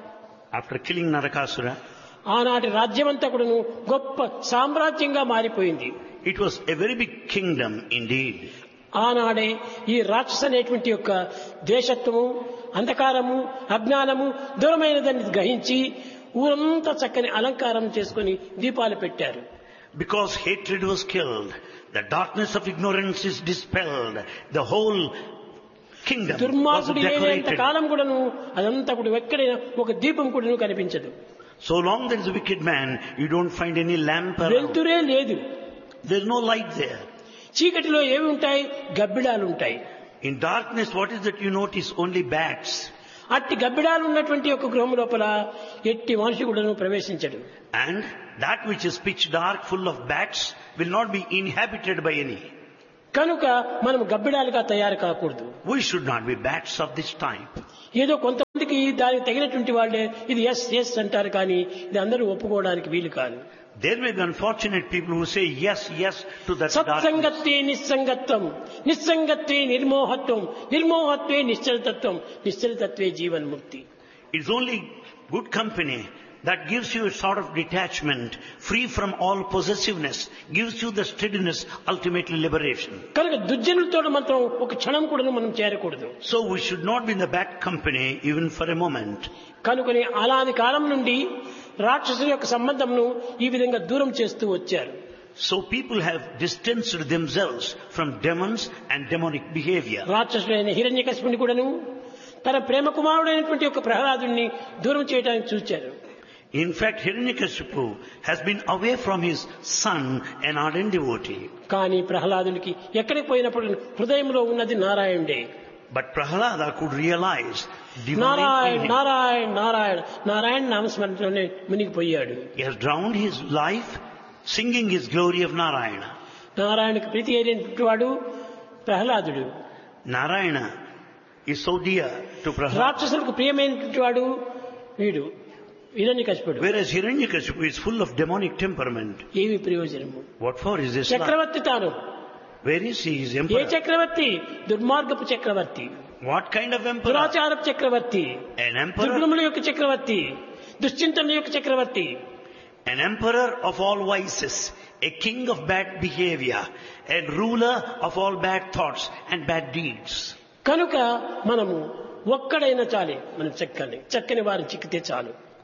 [SPEAKER 2] After killing Narakasura,
[SPEAKER 1] ఆనాటి రాజ్యమంతా కూడాను గొప్ప సామ్రాజ్యంగా మారిపోయింది.
[SPEAKER 2] it was a very big kingdom indeed.
[SPEAKER 1] ఆనాడే ఈ రాక్షస అనేటువంటి యొక్క ద్వేషత్వము, అంధకారము, అజ్ఞానము దూరమైనదాన్ని గ్రహించి ఊరంతా చక్కని అలంకారం చేసుకుని దీపాలు పెట్టారు.
[SPEAKER 2] Because hatred was killed, the darkness of ignorance is dispelled, the whole kingdom was
[SPEAKER 1] దుర్మార్గుడు లేనంత
[SPEAKER 2] decorated.
[SPEAKER 1] కాలం కూడాను అదంతా కూడా ఎక్కడైనా ఒక దీపం కూడాను కనిపించదు.
[SPEAKER 2] So long there is a wicked man, you don't find any lamp around.
[SPEAKER 1] వెలుతురే లేదు.
[SPEAKER 2] There is no light there.
[SPEAKER 1] చీకటిలో ఏమి ఉంటాయి? గబ్బిడాలు ఉంటాయి.
[SPEAKER 2] In darkness, what is that you notice? Only bats.
[SPEAKER 1] అట్టి గబ్బిడాలు ఉన్నటువంటి ఒక గృహం లోపల ఎట్టి మనిషి కూడాను ప్రవేశించడు.
[SPEAKER 2] And that which is pitch dark, full of bats, will not be inhabited by any.
[SPEAKER 1] కనుక మనం గబ్బిడాలుగా తయారు కాకూడదు.
[SPEAKER 2] We should not be bats of this type.
[SPEAKER 1] ఏదో కొంతమందికి దానికి తగినటువంటి వాళ్ళే ఇది ఎస్ ఎస్ అంటారు, కానీ ఇది అందరూ ఒప్పుకోవడానికి వీలు కాదు.
[SPEAKER 2] There may be unfortunate people who say yes, yes to that darkness.
[SPEAKER 1] సత్సంగత్వే నిస్సంగత్వం, నిస్సంగత్వే నిర్మోహత్వం, నిర్మోహత్వే నిశ్చలతత్వం, నిశ్చలతత్వే జీవన్ముక్తి.
[SPEAKER 2] It's only good company that gives you a sort of detachment, free from all possessiveness, gives you the steadiness, ultimately liberation.
[SPEAKER 1] కనుక దుర్జనులతో మాత్రం ఒక క్షణం కూడా మనం చేరకూడదు.
[SPEAKER 2] So we should not be in the bad company even for a moment.
[SPEAKER 1] కనుకనే అలాది కాలం నుండి రాక్షసుల యొక్క సంబంధంను ఈ విధంగా దూరం చేస్తూ వచ్చారు.
[SPEAKER 2] So people have distanced themselves from demons and demonic behavior.
[SPEAKER 1] రాక్షసుడైన హిరణ్యకశిపుని కూడాను తన ప్రేమ కుమారుడైనటువంటి ఒక ప్రహ్లాదుని దూరం చేయడానికి చూచారు.
[SPEAKER 2] In fact, Hiranyakashipu has been away from his son, an ardent devotee.
[SPEAKER 1] కానీ ప్రహ్లాదునికి ఎక్కడికి పోయినప్పుడు హృదయంలో ఉన్నది నారాయణుడే.
[SPEAKER 2] But Prahlada could realize divine
[SPEAKER 1] Narayana
[SPEAKER 2] in him.
[SPEAKER 1] Narayana Narayana Narayana నామస్మరణలోనే మునిగిపోయాడు.
[SPEAKER 2] He has drowned his life singing his glory of Narayana.
[SPEAKER 1] నారాయణకు ప్రీతి అయినటువంటి వాడు ప్రహ్లాదుడు.
[SPEAKER 2] Narayana is so dear to Prahlada.
[SPEAKER 1] రాక్షసులకు ప్రియమైనటువంటి వాడు వీడు హిరణ్యకశిపుడు.
[SPEAKER 2] Whereas Hiranyakashipu is full of demonic temperament.
[SPEAKER 1] ఏమి ప్రయోజనము?
[SPEAKER 2] What for is this life?
[SPEAKER 1] చక్రవర్తి తాను.
[SPEAKER 2] Where is he? He is
[SPEAKER 1] A
[SPEAKER 2] emperor.
[SPEAKER 1] చక్రవర్తి? దుర్మార్గపు చక్రవర్తి,
[SPEAKER 2] What kind of emperor?
[SPEAKER 1] దురాచారపు Chakravarthi,
[SPEAKER 2] An emperor.
[SPEAKER 1] దుర్గుణముల యొక్క చక్రవర్తి, దుశ్చింతనల యొక్క చక్రవర్తి.
[SPEAKER 2] An emperor of all vices, a king of bad behavior, a ruler of all bad thoughts and bad deeds.
[SPEAKER 1] కనుక మనము ఒక్కడైనా చాలే, మనం చక్కని వారిని చిక్కితే చాలు.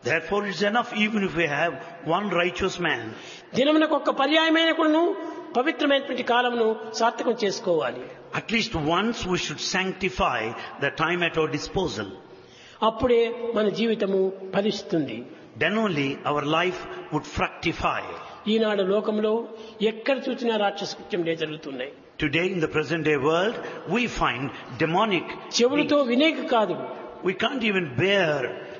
[SPEAKER 2] Therefore it's enough even if we have one righteous man.
[SPEAKER 1] దినమునకు ఒక్క పర్యాయమైన కూడాను పవిత్రమైనటువంటి కాలమును సార్థకం చేసుకోవాలి.
[SPEAKER 2] At least once we should sanctify the time at our disposal.
[SPEAKER 1] అప్పుడే మన జీవితము ఫలిస్తుంది.
[SPEAKER 2] Then only our life would fructify.
[SPEAKER 1] ఈనాడు లోకంలో ఎక్కడ చూసినా రాక్షస కృత్యములే జరుగుతున్నాయి.
[SPEAKER 2] Today in the present day world we find demonic.
[SPEAKER 1] చెవులతో వినేక కాదు,
[SPEAKER 2] We can't even bear.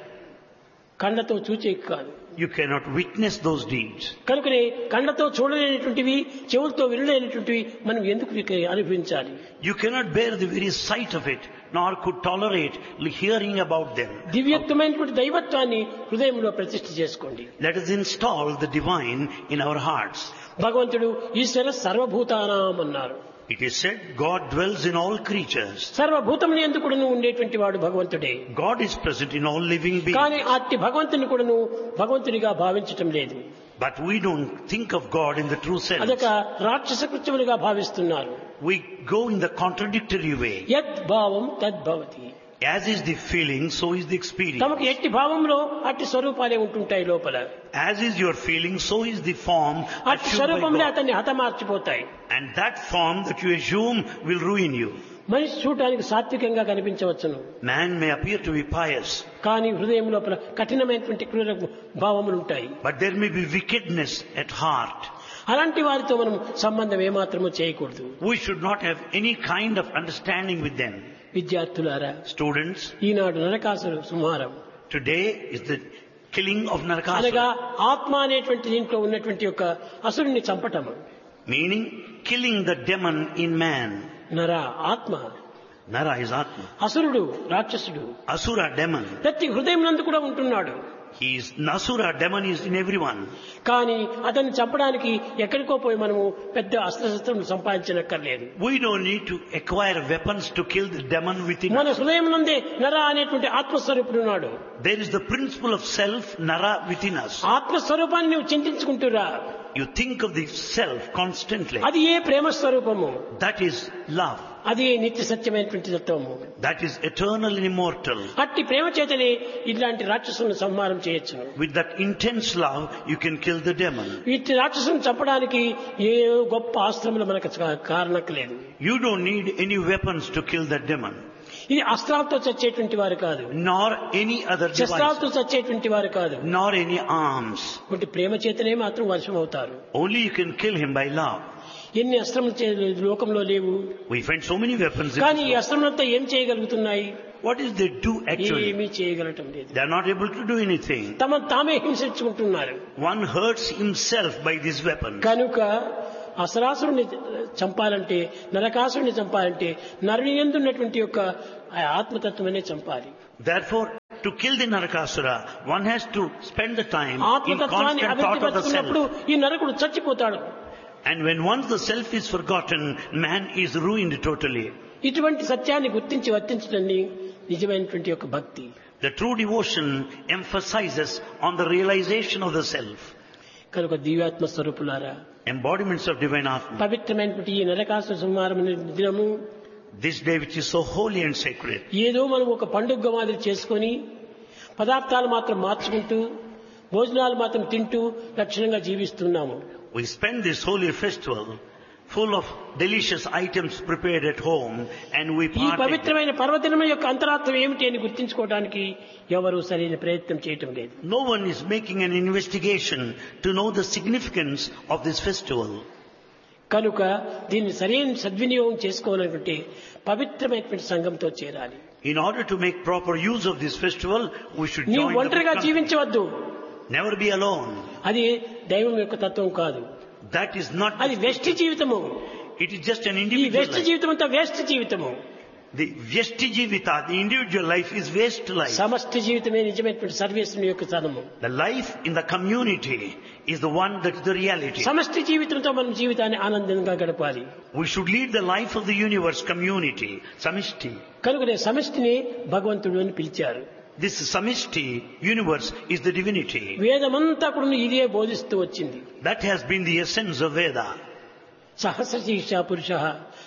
[SPEAKER 1] కళ్ళతో చూచేక కాదు.
[SPEAKER 2] You cannot witness those deeds.
[SPEAKER 1] కనుకనే కళ్ళతో చూడలేనటువంటివి, చెవులతో వినలేనటువంటివి మనం ఎందుకు అనుభవించాలి?
[SPEAKER 2] You cannot bear the very sight of it, nor could tolerate hearing about them.
[SPEAKER 1] దివ్యత్వమైనటువంటి దైవత్వాన్ని హృదయంలో ప్రతిష్ఠ చేసుకోండి.
[SPEAKER 2] Let us install the divine in our hearts.
[SPEAKER 1] భగవంతుడు ఈశ్వర సర్వభూతానాం అన్నారు.
[SPEAKER 2] It is said God dwells in all creatures.
[SPEAKER 1] సర్వభూతములు ఎందుకు కూడాను ఉండేటువంటి వాడు భగవంతుడే.
[SPEAKER 2] God is present in all living beings.
[SPEAKER 1] కానీ అట్టి భగవంతుని కూడాను భగవంతునిగా భావించటం లేదు.
[SPEAKER 2] But we don't think of God in the true sense.
[SPEAKER 1] అదొక రాక్షస కృత్యములుగా భావిస్తున్నారు.
[SPEAKER 2] We go in the contradictory way.
[SPEAKER 1] యత్ భావం తద్భవతి.
[SPEAKER 2] As is the feeling, so is the experience.
[SPEAKER 1] తమకు ఎట్టి భావంలో అట్టి స్వరూపాలే ఉంటుంటాయి లోపల.
[SPEAKER 2] As is your feeling, so is the form
[SPEAKER 1] అట్టి
[SPEAKER 2] assumed by
[SPEAKER 1] స్వరూపంలో
[SPEAKER 2] God.
[SPEAKER 1] అతన్ని హతమార్చిపోతాయి.
[SPEAKER 2] And that form that you assume will ruin you.
[SPEAKER 1] మనిషి చూడటానికి సాత్వికంగా కనిపించవచ్చును.
[SPEAKER 2] Man may appear to be pious,
[SPEAKER 1] కానీ హృదయం లోపల కఠినమైనటువంటి క్రూర భావములు ఉంటాయి.
[SPEAKER 2] but there may be wickedness at heart.
[SPEAKER 1] అలాంటి వారితో మనం సంబంధం ఏమాత్రమూ చేయకూడదు.
[SPEAKER 2] We should not have any kind of understanding with them.
[SPEAKER 1] విద్యార్థులారా,
[SPEAKER 2] Students,
[SPEAKER 1] ఈనాడు నరకాసుర సంహారం
[SPEAKER 2] today is the killing of
[SPEAKER 1] అనగా
[SPEAKER 2] Narakasura,
[SPEAKER 1] ఆత్మ అనేటువంటి దీంట్లో ఉన్నటువంటి యొక్క అసురుని చంపటం.
[SPEAKER 2] meaning killing the demon in man.
[SPEAKER 1] నర ఆత్మ,
[SPEAKER 2] Nara is Atma.
[SPEAKER 1] అసురుడు రాక్షసుడు
[SPEAKER 2] Asura, demon.
[SPEAKER 1] ప్రతి హృదయం నందు కూడా ఉంటున్నాడు.
[SPEAKER 2] He is Nasura, demon is in everyone.
[SPEAKER 1] కానీ అతన్ని చంపడానికి ఎక్కడికో పోయి మనము పెద్ద అస్త్రశస్త్రం సంపాదించనక్కర్లేదు.
[SPEAKER 2] We don't need to acquire weapons to kill the demon within
[SPEAKER 1] మన
[SPEAKER 2] us.
[SPEAKER 1] హృదయం నందే నర అనేటువంటి ఆత్మస్వరూపుడు ఉన్నాడు.
[SPEAKER 2] There is the principle of self, Nara, within us.
[SPEAKER 1] ఆత్మస్వరూపాన్ని నువ్వు చింతించుకుంటురా.
[SPEAKER 2] You think of the self constantly.
[SPEAKER 1] అది ఏ ప్రేమ స్వరూపము,
[SPEAKER 2] That is love.
[SPEAKER 1] అది ఏ నిత్య సత్యమైనటువంటి తత్వము.
[SPEAKER 2] That is eternal and immortal.
[SPEAKER 1] అట్టి ప్రేమ చేతనే ఇలాంటి రాక్షసులను సంహారం చేయొచ్చును.
[SPEAKER 2] With that intense love, you can kill the demon.
[SPEAKER 1] ఇట్టి రాక్షసులను చంపడానికి ఏ గొప్ప ఆస్త్రములు మనకు కారణక్కలేదు.
[SPEAKER 2] You don't need any weapons to kill that demon.
[SPEAKER 1] ఇది అస్త్రాలతో చచ్చేటువంటి వారు కాదు,
[SPEAKER 2] Nor any other
[SPEAKER 1] శస్త్రాలతో
[SPEAKER 2] device.
[SPEAKER 1] చచ్చేటువంటి వారు కాదు.
[SPEAKER 2] Nor any arms.
[SPEAKER 1] ఒకటి ప్రేమ చేతనే మాత్రం వర్షం అవుతారు.
[SPEAKER 2] Only you can kill him by love.
[SPEAKER 1] ఎన్ని అస్త్రములు లోకంలో లేవు.
[SPEAKER 2] We find so many weapons.
[SPEAKER 1] కానీ ఈ అస్త్రములంతా ఏం చేయగలుగుతున్నాయి?
[SPEAKER 2] What is they do actually?
[SPEAKER 1] ఏమీ చేయగలటం లేదు.
[SPEAKER 2] They are not able to do anything.
[SPEAKER 1] తామే హింసించుకుంటున్నారు.
[SPEAKER 2] One hurts himself by these weapons.
[SPEAKER 1] కనుక అసరాసురుని చంపాలంటే, నరకాసురుని చంపాలంటే నరుని యందు ఉన్నటువంటి యొక్క ఆత్మతత్వమనే చంపాలి.
[SPEAKER 2] Therefore, to kill the Narakasura, one has to spend the time in
[SPEAKER 1] ఆత్మతత్వాన్ని
[SPEAKER 2] constant thought of the
[SPEAKER 1] అభివృద్ధిపరుచుకున్నప్పుడు
[SPEAKER 2] self.
[SPEAKER 1] ఈ నరకుడు చచ్చిపోతాడు.
[SPEAKER 2] And when once the self is forgotten, man is ruined totally.
[SPEAKER 1] ఇటువంటి సత్యాన్ని గుర్తించి వర్తించడాన్ని నిజమైనటువంటి యొక్క భక్తి.
[SPEAKER 2] The true devotion emphasizes on the realization of the self.
[SPEAKER 1] కనుక దివ్యాత్మ స్వరూపులారా,
[SPEAKER 2] Embodiments of divine Atma.
[SPEAKER 1] పవిత్రమైనటువంటి ఈ నరకాసుర సంహారం దినము
[SPEAKER 2] This day which is so holy and sacred.
[SPEAKER 1] ఏదో మనం ఒక పండుగ మాదిరి చేసుకొని పదార్థాలు మాత్రం మార్చుకుంటూ భోజనాలు మాత్రం తింటూ లక్షణంగా జీవిస్తున్నాము.
[SPEAKER 2] We spend this holy festival full of delicious items prepared at home and we
[SPEAKER 1] ఈ
[SPEAKER 2] partake.
[SPEAKER 1] పవిత్రమైన పర్వదినం యొక్క అంతరార్థం ఏమిటి అని గుర్తించుకోవడానికి ఎవరు సరైన ప్రయత్నం చేయటం లేదు.
[SPEAKER 2] No one is making an investigation to know the significance of this festival.
[SPEAKER 1] కనుక దీన్ని సరైన సద్వినియోగం చేసుకోవాలనుకుంటే పవిత్రమైనటువంటి సంఘంతో చేరాలి.
[SPEAKER 2] In order to make proper use of this festival, we should
[SPEAKER 1] నీవు
[SPEAKER 2] join the
[SPEAKER 1] ఒంటరిగా
[SPEAKER 2] company.
[SPEAKER 1] జీవించవద్దు.
[SPEAKER 2] Never be alone.
[SPEAKER 1] అది దైవం యొక్క తత్వం కాదు.
[SPEAKER 2] That is not.
[SPEAKER 1] అది వ్యష్టి జీవితము.
[SPEAKER 2] It is just an
[SPEAKER 1] ఈ
[SPEAKER 2] individual
[SPEAKER 1] వ్యష్టి
[SPEAKER 2] life.
[SPEAKER 1] జీవితం అంతా వేస్ట్ జీవితము.
[SPEAKER 2] The Vyashti Jivita, the individual life, is waste life.
[SPEAKER 1] సమష్టి జీవితమే నిజమైనటువంటి సర్వేశ్వరుని యొక్క ధనము.
[SPEAKER 2] The life in the community is the one that is the reality.
[SPEAKER 1] సమష్టి జీవితంతో మనం జీవితాన్ని ఆనందంగా గడపాలి.
[SPEAKER 2] We should lead the life of the universe community, Samishti.
[SPEAKER 1] కనుకనే సమష్టిని భగవంతుడు అని పిలిచారు.
[SPEAKER 2] This Samishti universe is the divinity.
[SPEAKER 1] వేదమంతా కూడా ఇదే బోధిస్తూ వచ్చింది.
[SPEAKER 2] That has been the essence of Veda.
[SPEAKER 1] సహస్ర శీర్ష పురుష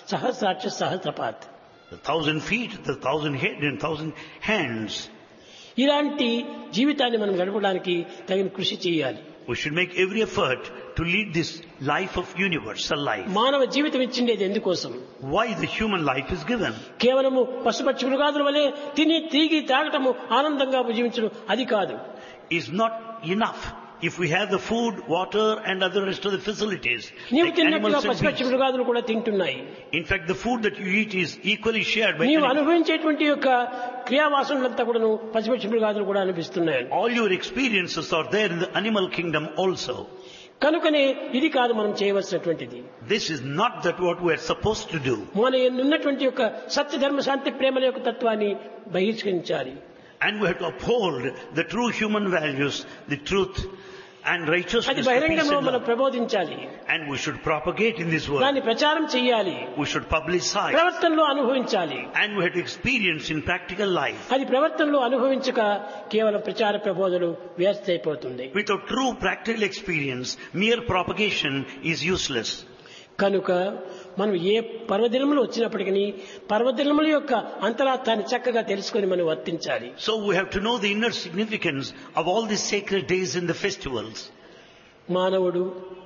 [SPEAKER 1] సహస్రాక్ష సహస్రపాత్.
[SPEAKER 2] The 1,000 feet, the 1,000 head and 1,000 hands.
[SPEAKER 1] ఇలాంటి జీవితాన్ని మనం గడపడానికి తగిన కృషి చేయాలి.
[SPEAKER 2] We should make every effort to lead this life of universal life.
[SPEAKER 1] మానవ జీవితం ఇచ్చిండేది ఎందుకోసం?
[SPEAKER 2] Why the human life is given?
[SPEAKER 1] కేవలము పశుపక్షి మృగాదుల వలె తిని తిరిగి తాగటము ఆనందంగా జీవించడం అది కాదు.
[SPEAKER 2] Is not enough if we have the food, water and other rest of the facilities.
[SPEAKER 1] నీవు
[SPEAKER 2] Like
[SPEAKER 1] తిన్నట్టుగా
[SPEAKER 2] animals and
[SPEAKER 1] పశుపక్షి
[SPEAKER 2] beasts.
[SPEAKER 1] మృగాదులు కూడా తింటున్నాయి.
[SPEAKER 2] In fact, the food that you eat is equally shared by
[SPEAKER 1] నీవు
[SPEAKER 2] animals.
[SPEAKER 1] అనుభవించేటువంటి యొక్క క్రియావాసనలంతా కూడాను పశుపక్షి మృగాదులు కూడా అనిపిస్తున్నాయి.
[SPEAKER 2] All your experiences are there in the animal kingdom also.
[SPEAKER 1] కనుకనే ఇది కాదు మనం చేయవలసినటువంటిది.
[SPEAKER 2] This is not that what we are supposed to do.
[SPEAKER 1] మన ఉన్నటువంటి యొక్క సత్య ధర్మ శాంతి ప్రేమల యొక్క తత్వాన్ని బహిష్కరించాలి.
[SPEAKER 2] And we have to uphold the true human values, the truth and
[SPEAKER 1] అది
[SPEAKER 2] righteousness. the peace
[SPEAKER 1] బహిరంగంలో
[SPEAKER 2] and
[SPEAKER 1] మనం
[SPEAKER 2] love.
[SPEAKER 1] ప్రబోధించాలి.
[SPEAKER 2] And we should propagate in this world.
[SPEAKER 1] దాన్ని ప్రచారం చేయాలి.
[SPEAKER 2] We should publicize.
[SPEAKER 1] ప్రవర్తనలో అనుభవించాలి.
[SPEAKER 2] And we have to experience in practical life.
[SPEAKER 1] అది ప్రవర్తనలో అనుభవించక కేవలం ప్రచార ప్రబోధనలు వ్యర్థ అయిపోతుంది.
[SPEAKER 2] Without true practical experience, mere propagation is useless.
[SPEAKER 1] కనుక మనం ఏ పర్వదినములు వచ్చినప్పటికీ పర్వదినముల యొక్క అంతరార్థాన్ని చక్కగా తెలుసుకొని మనం వర్తించాలి.
[SPEAKER 2] So we have to know the inner significance of all these sacred days and the festivals.
[SPEAKER 1] మానవుడు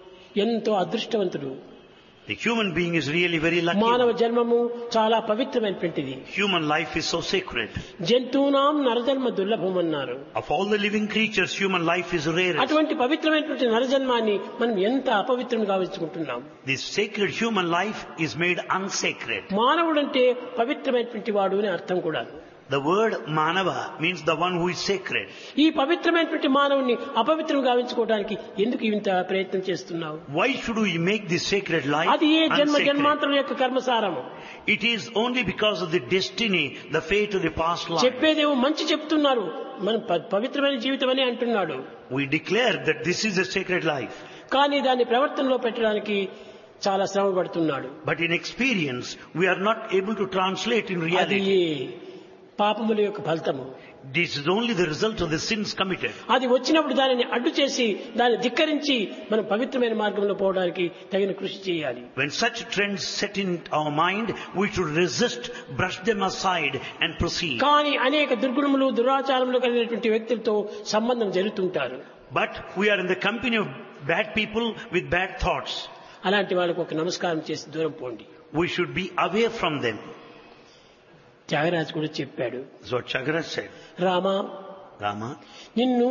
[SPEAKER 1] ఎంతో అదృష్టవంతుడు.
[SPEAKER 2] The human being is really very lucky.
[SPEAKER 1] మానవ జన్మము చాలా పవిత్రమైనటువంటిది.
[SPEAKER 2] Human life is so sacred.
[SPEAKER 1] జంతువునాం నరజన్మ దుర్లభం అన్నారు.
[SPEAKER 2] Of all the living creatures, human life is rarest.
[SPEAKER 1] అటువంటి పవిత్రమైనటువంటి నరజన్మాన్ని మనం ఎంత అపవిత్రం గావించుకుంటున్నాం.
[SPEAKER 2] This sacred human life is made unsacred.
[SPEAKER 1] మానవుడంటే పవిత్రమైనటువంటి వాడు అని అర్థం కూడా.
[SPEAKER 2] The word manava means the one who is sacred.
[SPEAKER 1] ఈ పవిత్రమైనటువంటి మానవుని అపవిత్రం గావించుకోవడానికి ఎందుకు ఇంత ప్రయత్నం చేస్తున్నావు?
[SPEAKER 2] Why should we make this sacred life
[SPEAKER 1] అది ఏ జన్మ
[SPEAKER 2] unsacred?
[SPEAKER 1] జన్మాంతరం యొక్క కర్మసారము.
[SPEAKER 2] It is only because of the destiny, the fate of the past life.
[SPEAKER 1] చెప్పేదేమో మంచి చెప్తున్నారు, మనం పవిత్రమైన జీవితం అని అంటున్నాడు.
[SPEAKER 2] We declare that this is a sacred life.
[SPEAKER 1] కానీ దాన్ని ప్రవర్తనలో పెట్టడానికి చాలా శ్రమ పడుతున్నాడు.
[SPEAKER 2] But in experience, we are not able to translate in
[SPEAKER 1] అది
[SPEAKER 2] reality.
[SPEAKER 1] పాపముల యొక్క ఫలితము.
[SPEAKER 2] This is only the result of the sins committed.
[SPEAKER 1] అది వచ్చినప్పుడు దానిని అడ్డు చేసి దాన్ని ధిక్కరించి మనం పవిత్రమైన మార్గంలో పోవడానికి తగిన కృషి చేయాలి.
[SPEAKER 2] When such trends set in our mind, we should resist, brush them aside and proceed.
[SPEAKER 1] కానీ అనేక దుర్గుణములు దురాచారములు కలిగినటువంటి వ్యక్తులతో సంబంధం జరుగుతుంటారు.
[SPEAKER 2] But we are in the company of bad people with bad thoughts.
[SPEAKER 1] అలాంటి వాళ్ళకు ఒక నమస్కారం చేసి దూరం పోండి.
[SPEAKER 2] We should be away from them.
[SPEAKER 1] Tyagaraju కూడా చెప్పాడు,
[SPEAKER 2] That's what Chagraj said.
[SPEAKER 1] Rama,
[SPEAKER 2] Rama,
[SPEAKER 1] నిన్ను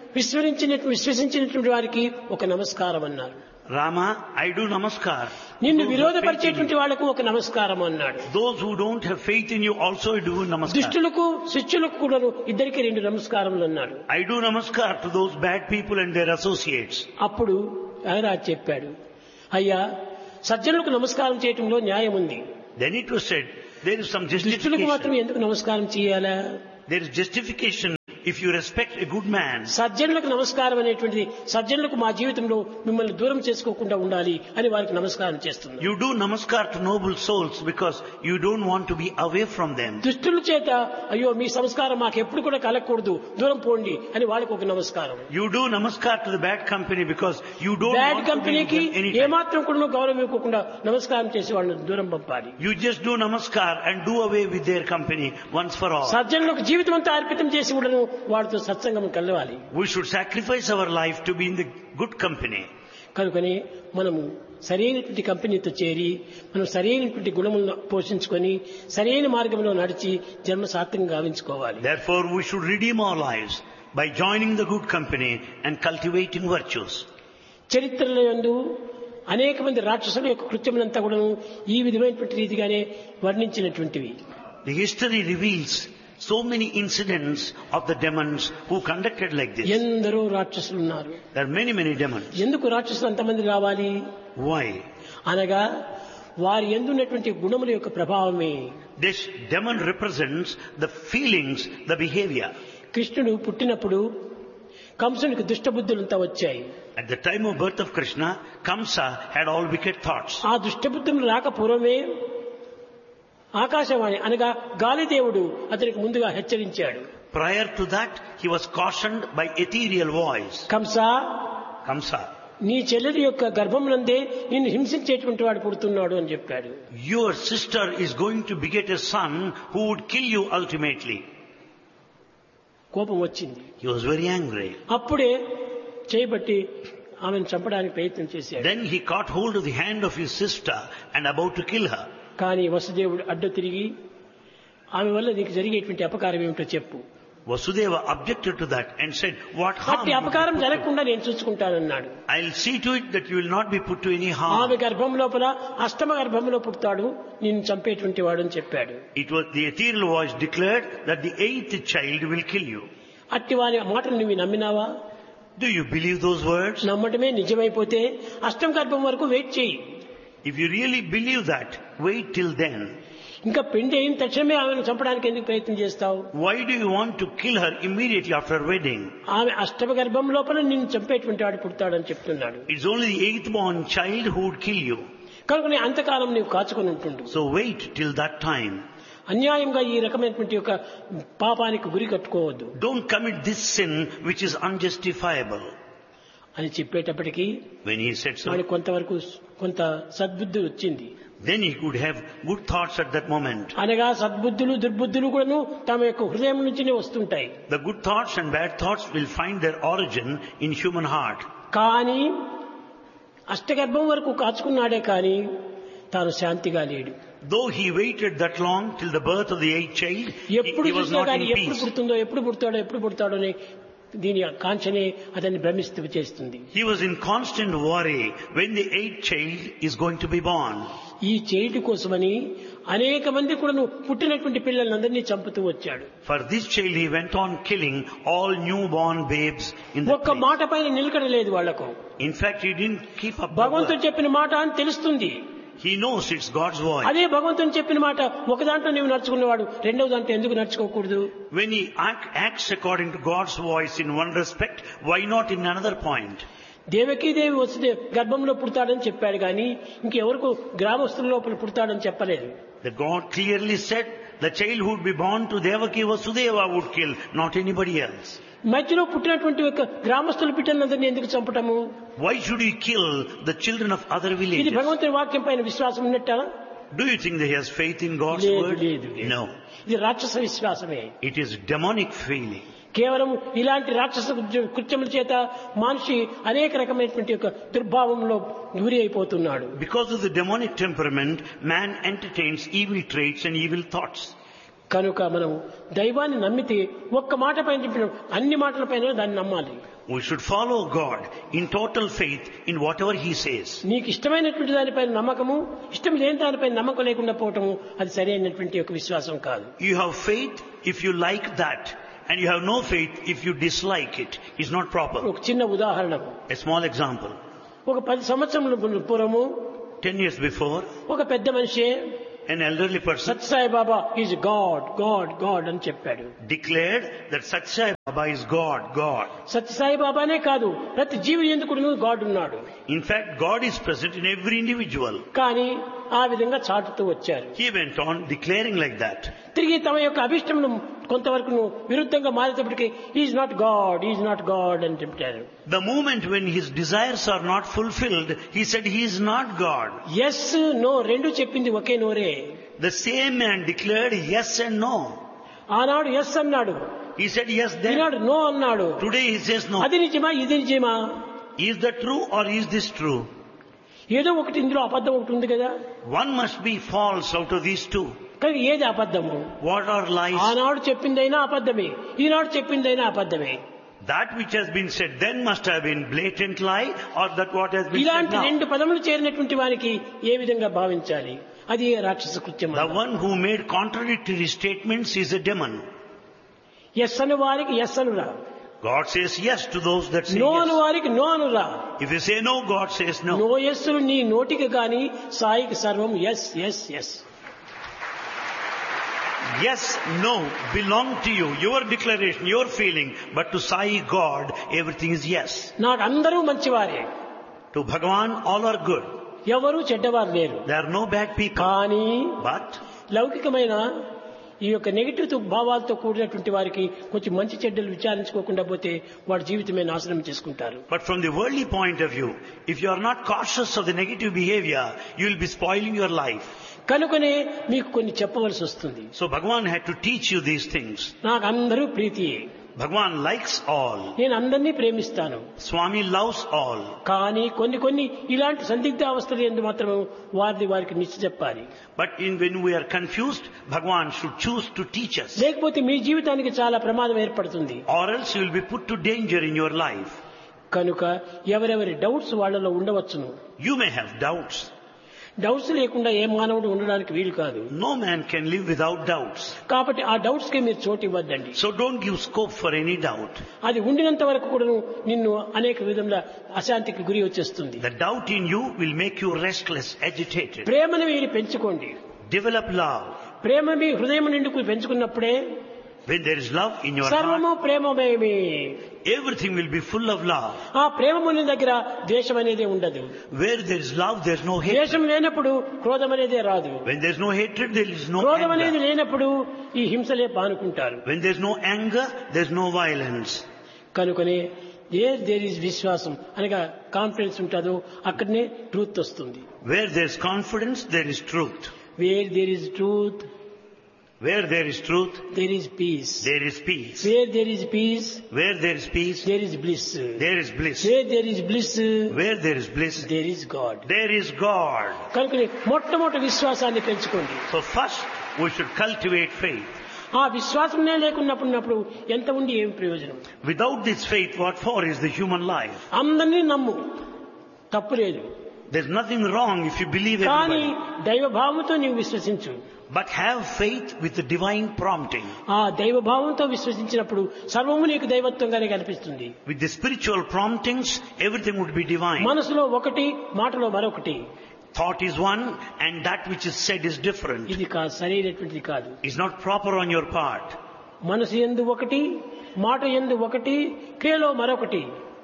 [SPEAKER 1] విశ్వసించినటువంటి వారికి ఒక నమస్కారం అన్నారు.
[SPEAKER 2] Rama, I do namaskar.
[SPEAKER 1] నిన్ను
[SPEAKER 2] Those who have faith in
[SPEAKER 1] విరోధపరిచేటువంటి
[SPEAKER 2] you.
[SPEAKER 1] వాళ్లకు ఒక నమస్కారం అన్నాడు.
[SPEAKER 2] Those who don't have faith in you also do namaskar.
[SPEAKER 1] దుష్టులకు శిష్యులకు కూడా ఇద్దరికి 2 నమస్కారములు అన్నాడు.
[SPEAKER 2] I do namaskar to those bad people and their associates.
[SPEAKER 1] అప్పుడు త్యాగరాజు చెప్పాడు, అయ్యా, సజ్జనులకు నమస్కారం చేయటంలో న్యాయం ఉంది,
[SPEAKER 2] Then it was said, there is some
[SPEAKER 1] దుష్టులకు మాత్రం
[SPEAKER 2] justification.
[SPEAKER 1] ఎందుకు నమస్కారం చేయాలా?
[SPEAKER 2] There is justification if you respect a good man.
[SPEAKER 1] సజ్జనులకు నమస్కారం అనేటువంటిది సజ్జనులకు మా జీవితంలో మిమ్మల్ని దూరం చేసుకోకుండా ఉండాలి అని వారికి నమస్కారం చేస్తుంది.
[SPEAKER 2] You do namaskar to noble souls because you don't want to be away from them.
[SPEAKER 1] దుష్టుల చేత అయ్యో మీ సంస్కారం మాకు ఎప్పుడు కూడా కలగకూడదు, దూరం పోండి అని వాళ్ళకి ఒక నమస్కారం.
[SPEAKER 2] You do namaskar to the bad company because you don't
[SPEAKER 1] bad
[SPEAKER 2] want to be with
[SPEAKER 1] కంపెనీకి
[SPEAKER 2] them anytime.
[SPEAKER 1] ఏమాత్రం కూడా గౌరవం ఇవ్వకుండా నమస్కారం చేసి వాళ్ళని దూరం పంపాలి.
[SPEAKER 2] You just do namaskar and do away with their company once for all.
[SPEAKER 1] సజ్జనులకు జీవితం అంతా అర్పితం చేసి ఉండను, వాడితో సత్సంగం కలవాలి.
[SPEAKER 2] We should sacrifice our life to be in the good company.
[SPEAKER 1] కనుకని మనము సరైనటువంటి కంపెనీతో చేరి మనం సరైనటువంటి గుణములను పోషించుకొని సరైన మార్గంలో నడిచి జన్మ సార్థకంగా గావించుకోవాలి.
[SPEAKER 2] Therefore, we should redeem our lives by joining the good company and cultivating virtues.
[SPEAKER 1] చరిత్రలో యందు అనేక మంది రాక్షసుల యొక్క కృత్యములంతా కూడా ఈ విధమైనటువంటి రీతిగానే వర్ణించినటువంటివి.
[SPEAKER 2] The history reveals so many incidents of the demons who conducted like this.
[SPEAKER 1] ఎందరో రాక్షసులు ఉన్నారు.
[SPEAKER 2] There are many, many demons.
[SPEAKER 1] ఎందుకు రాక్షసులు అంతమంది రావాలి
[SPEAKER 2] Why?
[SPEAKER 1] అనగా వారి యందున్నటువంటి గుణముల యొక్క ప్రభావమే.
[SPEAKER 2] This demon represents the feelings, the behavior.
[SPEAKER 1] కృష్ణుడు పుట్టినప్పుడు కంసునికి దుష్టబుద్ధులంతా వచ్చాయి.
[SPEAKER 2] At the time of birth of Krishna, Kamsa had all wicked thoughts.
[SPEAKER 1] ఆ దుష్టబుద్ధులు రాక పూర్వమే ఆకాశవాణి అనగా గాలిదేవుడు అతనికి ముందుగా హెచ్చరించాడు.
[SPEAKER 2] Prior to that, he was cautioned by ethereal voice. Kamsa,
[SPEAKER 1] నీ చెల్లెలి యొక్క గర్భమునందే నిన్ను హింసించేటువంటి వాడు పుడుతున్నాడు అని చెప్పాడు.
[SPEAKER 2] your sister is going to beget a son who would kill you ultimately.
[SPEAKER 1] కోపం వచ్చింది.
[SPEAKER 2] He was very angry.
[SPEAKER 1] అప్పుడే చేయబట్టి ఆమెను చంపడానికి ప్రయత్నం చేశాడు.
[SPEAKER 2] Then he caught hold of the hand of his sister and about to kill her.
[SPEAKER 1] కానీ వసుదేవుడు అడ్డు తిరిగి ఆమె వల్ల నీకు జరిగేటువంటి అపకారం ఏమిటో చెప్పు.
[SPEAKER 2] Vasudeva objected to that and said, what harm?
[SPEAKER 1] అట్టి అపకారం జరగకుండా నేను చూసుకుంటానన్నాడు.
[SPEAKER 2] I'll see to it that you will not be put to any harm.
[SPEAKER 1] ఆమె గర్భం లోపల అష్టమ గర్భంలో పుడతాడు, నిన్ను చంపేటువంటి వాడు అని చెప్పాడు.
[SPEAKER 2] It was the ethereal voice declared that the 8th child will kill you.
[SPEAKER 1] అట్టి వారి మాటలు నువ్వు నమ్మినావా?
[SPEAKER 2] Do you believe those words?
[SPEAKER 1] నమ్మటమే నిజమైపోతే అష్టమ గర్భం వరకు వెయిట్ చేయి.
[SPEAKER 2] If you really believe that, wait till then.
[SPEAKER 1] ఇంకా పెళ్లి అయిన తక్షణమే ఆమెను చంపడానికి ఎందుకు ప్రయత్నం చేస్తావు?
[SPEAKER 2] Why do you want to kill her immediately after wedding?
[SPEAKER 1] ఆమె అష్టమ గర్భం లోపల నిన్ను చంపేటువంటి వాడు పుడతాడని చెప్తున్నాడు.
[SPEAKER 2] It's only the 8th born child who would kill you.
[SPEAKER 1] కనుక అంతకాలం నీవు కాచుకొని ఉంటుండు.
[SPEAKER 2] So wait till that time.
[SPEAKER 1] అన్యాయంగా ఈ రకమైనటువంటి ఒక పాపానికి గురి కట్టుకోవద్దు.
[SPEAKER 2] Don't commit this sin which is unjustifiable.
[SPEAKER 1] అని చెప్పేటప్పటికీ
[SPEAKER 2] When he said so,
[SPEAKER 1] వాడికి కొంతవరకు కొంత సద్బుద్ధి వచ్చింది.
[SPEAKER 2] then he could have good thoughts at that moment.
[SPEAKER 1] అనగా సద్బుద్ధులు దుర్బుద్ధులు కూడాను తమ యొక్క హృదయం నుంచినే వస్తుంటాయి.
[SPEAKER 2] The good thoughts and bad thoughts will find their origin in human heart.
[SPEAKER 1] కానీ అష్టగర్భం వరకు కాచుకున్నాడే కానీ తాను శాంతిగా లేడు.
[SPEAKER 2] Though he waited that long till the birth of the 8th child,
[SPEAKER 1] ఎప్పుడు
[SPEAKER 2] he was
[SPEAKER 1] చూసినా
[SPEAKER 2] not
[SPEAKER 1] కానీ
[SPEAKER 2] in
[SPEAKER 1] ఎప్పుడు
[SPEAKER 2] peace.
[SPEAKER 1] పుడుతుందో ఎప్పుడు పుడతాడో అని దీని కాంక్షనే అతన్ని భ్రమిస్తూ చేస్తుంది.
[SPEAKER 2] He was in constant worry when the 8th child is going to be born.
[SPEAKER 1] ఈ చేయుటి కోసమని అనేక మంది కూడా పుట్టినటువంటి పిల్లలందరినీ చంపుతూ వచ్చాడు.
[SPEAKER 2] For this child he went on killing all newborn babes in the
[SPEAKER 1] ఒక్క మాట పైన నిలకడలేదు వాళ్లకు.
[SPEAKER 2] In fact, he didn't keep up.
[SPEAKER 1] భగవంతుడు చెప్పిన మాట అని తెలుస్తుంది.
[SPEAKER 2] He knows it's God's voice.
[SPEAKER 1] అదే భగవంతుని చెప్పిన మాట ఒక దాంట్లో నీవు నడుచుకున్నవాడు రెండవ దాంట్లో ఎందుకు నడుచుకోకూడదు?
[SPEAKER 2] When he acts according to God's voice in one respect, why not in another point?
[SPEAKER 1] Devaki Devi వస్తే గర్భంలో పుడతాడని చెప్పాడు కానీ ఇంకెవరకు గ్రామస్తుల లోపల పుడతాడని చెప్పలేదు.
[SPEAKER 2] The God clearly said the child who would be born to Devaki Vasudeva would kill, not anybody else.
[SPEAKER 1] మధ్యలో పుట్టినటువంటి ఒక గ్రామస్తుల బిడ్డలందరినీ ఎందుకు చంపటము?
[SPEAKER 2] Why should he kill the children of other
[SPEAKER 1] ఇది
[SPEAKER 2] villages?
[SPEAKER 1] భగవంతుని వాక్యం పైన విశ్వాసం ఉన్నట్టా?
[SPEAKER 2] Do you think that he has faith in God's word?
[SPEAKER 1] లేదు.
[SPEAKER 2] No.
[SPEAKER 1] ఇది రాక్షస విశ్వాసమే.
[SPEAKER 2] It is demonic feeling.
[SPEAKER 1] కేవలం ఇలాంటి రాక్షస కృత్యముల చేత మనిషి అనేక రకమైనటువంటి ఒక దుర్భావంలో గురి అయిపోతున్నాడు.
[SPEAKER 2] Because of the demonic temperament, man entertains evil traits and evil thoughts.
[SPEAKER 1] కనుక మనం దైవాన్ని నమ్మితే ఒక్క మాట పైన చెప్పిన అన్ని మాటల పైన దాన్ని నమ్మాలి.
[SPEAKER 2] We should follow God in total faith in whatever he says.
[SPEAKER 1] నీకు ఇష్టమైనటువంటి దానిపైన నమ్మకము, ఇష్టం లేని దానిపైన నమ్మకం లేకుండా పోవటము అది సరైనటువంటి ఒక విశ్వాసం కాదు.
[SPEAKER 2] You have faith if you like that, and you have no faith if you dislike it. It's not proper.
[SPEAKER 1] ఒక చిన్న ఉదాహరణకు,
[SPEAKER 2] A small example.
[SPEAKER 1] ఒక 10 సంవత్సరముల పూర్వము
[SPEAKER 2] 10 years before,
[SPEAKER 1] ఒక పెద్ద మనిషి
[SPEAKER 2] an elderly person
[SPEAKER 1] Sathya Sai Baba is God God God అని చెప్పాడు.
[SPEAKER 2] declared that Satsai Baba is God, God.
[SPEAKER 1] Sathya Sai బాబానే కాదు, ప్రతి జీవి ఎందుకు గాడ్ ఉన్నాడు.
[SPEAKER 2] In fact, God is present in every individual.
[SPEAKER 1] కానీ ఆ విధంగా చాటుతూ వచ్చారు.
[SPEAKER 2] He went on declaring like that.
[SPEAKER 1] తిరిగి తమ యొక్క అభిష్టమును కొంతవరకు విరుద్ధంగా మారేటప్పటికీ ఈజ్ నాట్ గాడ్ అని చెప్పారు.
[SPEAKER 2] The moment when his desires are not fulfilled, he said he is not God.
[SPEAKER 1] Yes no రెండు చెప్పింది ఒకే నోరే.
[SPEAKER 2] The same man declared yes and no.
[SPEAKER 1] ఆనాడు ఎస్ అన్నాడు,
[SPEAKER 2] He said yes then.
[SPEAKER 1] Eenadu no అన్నాడు.
[SPEAKER 2] Today he says no.
[SPEAKER 1] అది నిజమా ఇది నిజమా?
[SPEAKER 2] Is that true or is this true?
[SPEAKER 1] ఏదో ఒకటి ఇందులో అబద్ధం ఒకటి ఉంది కదా.
[SPEAKER 2] One must be false out of these two.
[SPEAKER 1] కానీ ఏది అబద్ధము?
[SPEAKER 2] What are lies?
[SPEAKER 1] ఆనాడు చెప్పిందైనా అబద్ధమే, ఈనాడు చెప్పిందైనా అబద్ధమే.
[SPEAKER 2] That which has been said then must have been blatant lie, or that what has been said
[SPEAKER 1] ఇలాంటి
[SPEAKER 2] now.
[SPEAKER 1] రెండు పదములు చేరినటువంటి వారికి ఏ విధంగా భావించాలి? అది రాక్షస కృత్యం.
[SPEAKER 2] The one who made contradictory statements is a demon.
[SPEAKER 1] Yes అని వారికి yes అనురా,
[SPEAKER 2] God says yes to those that say
[SPEAKER 1] no అని
[SPEAKER 2] yes.
[SPEAKER 1] వారికి no అనురా.
[SPEAKER 2] If you say no, God says no.
[SPEAKER 1] No ఎస్సులు నీ నోటికి గాని సాయికి సర్వం yes yes yes.
[SPEAKER 2] Yes, no belong to you, your declaration, your feeling, but to Sai God, everything is yes.
[SPEAKER 1] నాకు అందరూ మంచివారే,
[SPEAKER 2] To Bhagavan, all are good.
[SPEAKER 1] ఎవరు చెడ్డవారు లేరు.
[SPEAKER 2] There are no bad people.
[SPEAKER 1] కానీ
[SPEAKER 2] But
[SPEAKER 1] లౌకికమైన ఈ యొక్క నెగిటివ్ భావాలతో కూడినటువంటి వారికి కొంచెం మంచి చెడ్డలు విచారించుకోకుండా పోతే వాడి జీవితమే నాశనం చేసుకుంటారు.
[SPEAKER 2] from the worldly point of view, if you are not cautious of the negative behavior, you will be spoiling your life.
[SPEAKER 1] కనుకనే మీకు కొన్ని చెప్పవలసి వస్తుంది.
[SPEAKER 2] So Bhagavan had to teach you these things.
[SPEAKER 1] నాకు అందరూ ప్రీతియే,
[SPEAKER 2] Bhagavan likes all.
[SPEAKER 1] నేను అందరినీ ప్రేమిస్తాను.
[SPEAKER 2] Swami loves all.
[SPEAKER 1] కానీ కొన్ని ఇలాంటి సందిగ్ధ అవస్థలు ఎందు మాత్రం వారికి నిశ్చయ చెప్పాలి.
[SPEAKER 2] But when we are confused, Bhagavan should choose to teach us.
[SPEAKER 1] లేకపోతే మీ జీవితానికి చాలా ప్రమాదం ఏర్పడుతుంది.
[SPEAKER 2] Or else you will be put to danger in your life.
[SPEAKER 1] కనుక ఎవరెవరి డౌట్స్ వాళ్ళలో ఉండవచ్చును.
[SPEAKER 2] You may have doubts.
[SPEAKER 1] Doubts లేకుండా ఏ మానవుడు ఉండడానికి వీలు కాదు.
[SPEAKER 2] No man can live without doubts.
[SPEAKER 1] కాబట్టి ఆ డౌట్స్ కి మీరు చోటు ఇవ్వద్దండి.
[SPEAKER 2] So don't give scope for any doubt.
[SPEAKER 1] అది ఉండినంత వరకు కూడా నిన్ను అనేక విధంగా అశాంతికి గురి వచ్చేస్తుంది.
[SPEAKER 2] The doubt in you will make you restless, agitated.
[SPEAKER 1] ప్రేమను మీరు పెంచుకోండి.
[SPEAKER 2] Develop love.
[SPEAKER 1] ప్రేమ మీ హృదయం నిండుకు పెంచుకున్నప్పుడే
[SPEAKER 2] when there is love in your
[SPEAKER 1] సర్వము
[SPEAKER 2] heart,
[SPEAKER 1] ప్రేమమయమే.
[SPEAKER 2] everything will be full of love.
[SPEAKER 1] ఆ ప్రేమముని దగ్గర ద్వేషం అనేది ఉండదు.
[SPEAKER 2] Where there is love, there is no hatred.
[SPEAKER 1] ద్వేషం లేనప్పుడు క్రోధం అనేది రాదు.
[SPEAKER 2] When there is no hatred, there is no
[SPEAKER 1] క్రోధం అనేది
[SPEAKER 2] anger.
[SPEAKER 1] లేనప్పుడు ఈ హింసలే పానుకుంటారు.
[SPEAKER 2] When there is no anger, there is no violence.
[SPEAKER 1] కనుకనే దేర్ ఈజ్ విశ్వాసం అనగా కాన్ఫిడెన్స్ ఉంటుందో అక్కడనే ట్రూత్ వస్తుంది.
[SPEAKER 2] Where there is confidence, there is truth.
[SPEAKER 1] Wear there is truth,
[SPEAKER 2] Where there is truth,
[SPEAKER 1] there is piece.
[SPEAKER 2] there is peace.
[SPEAKER 1] Wear there is piece,
[SPEAKER 2] Where there is peace,
[SPEAKER 1] there is bliss.
[SPEAKER 2] there is bliss.
[SPEAKER 1] Wear there is bliss,
[SPEAKER 2] Where there is bliss,
[SPEAKER 1] there is God.
[SPEAKER 2] there is God.
[SPEAKER 1] కనుకనే మొట్టమొదటి విశ్వాసాన్ని పెంచుకోండి.
[SPEAKER 2] So first, we should cultivate faith.
[SPEAKER 1] ఆ విశ్వాసమే లేకున్నప్పుడు ఎంత ఉండి ఏం ప్రయోజనం?
[SPEAKER 2] Without this faith, what for is the human life?
[SPEAKER 1] అందరినీ నమ్ము, తప్పులేదు.
[SPEAKER 2] There's nothing wrong if you believe
[SPEAKER 1] కానీ
[SPEAKER 2] everybody.
[SPEAKER 1] దైవభావంతో నీవు విశ్వసించు.
[SPEAKER 2] But have faith with the divine prompting.
[SPEAKER 1] ఆ దైవభావంతో విశ్వసించినప్పుడు సర్వము నీకు దైవత్వంగానే కనిపిస్తుంది.
[SPEAKER 2] With the spiritual promptings, everything would be divine.
[SPEAKER 1] మనసులో ఒకటి, మాటలో మరొకటి.
[SPEAKER 2] Thought is one and that which is said is different.
[SPEAKER 1] ఇది సరైనటువంటిది కాదు.
[SPEAKER 2] It's not proper on your part.
[SPEAKER 1] మనసు యందు ఒకటి, మాట యందు ఒకటి, క్రియలో మరొకటి.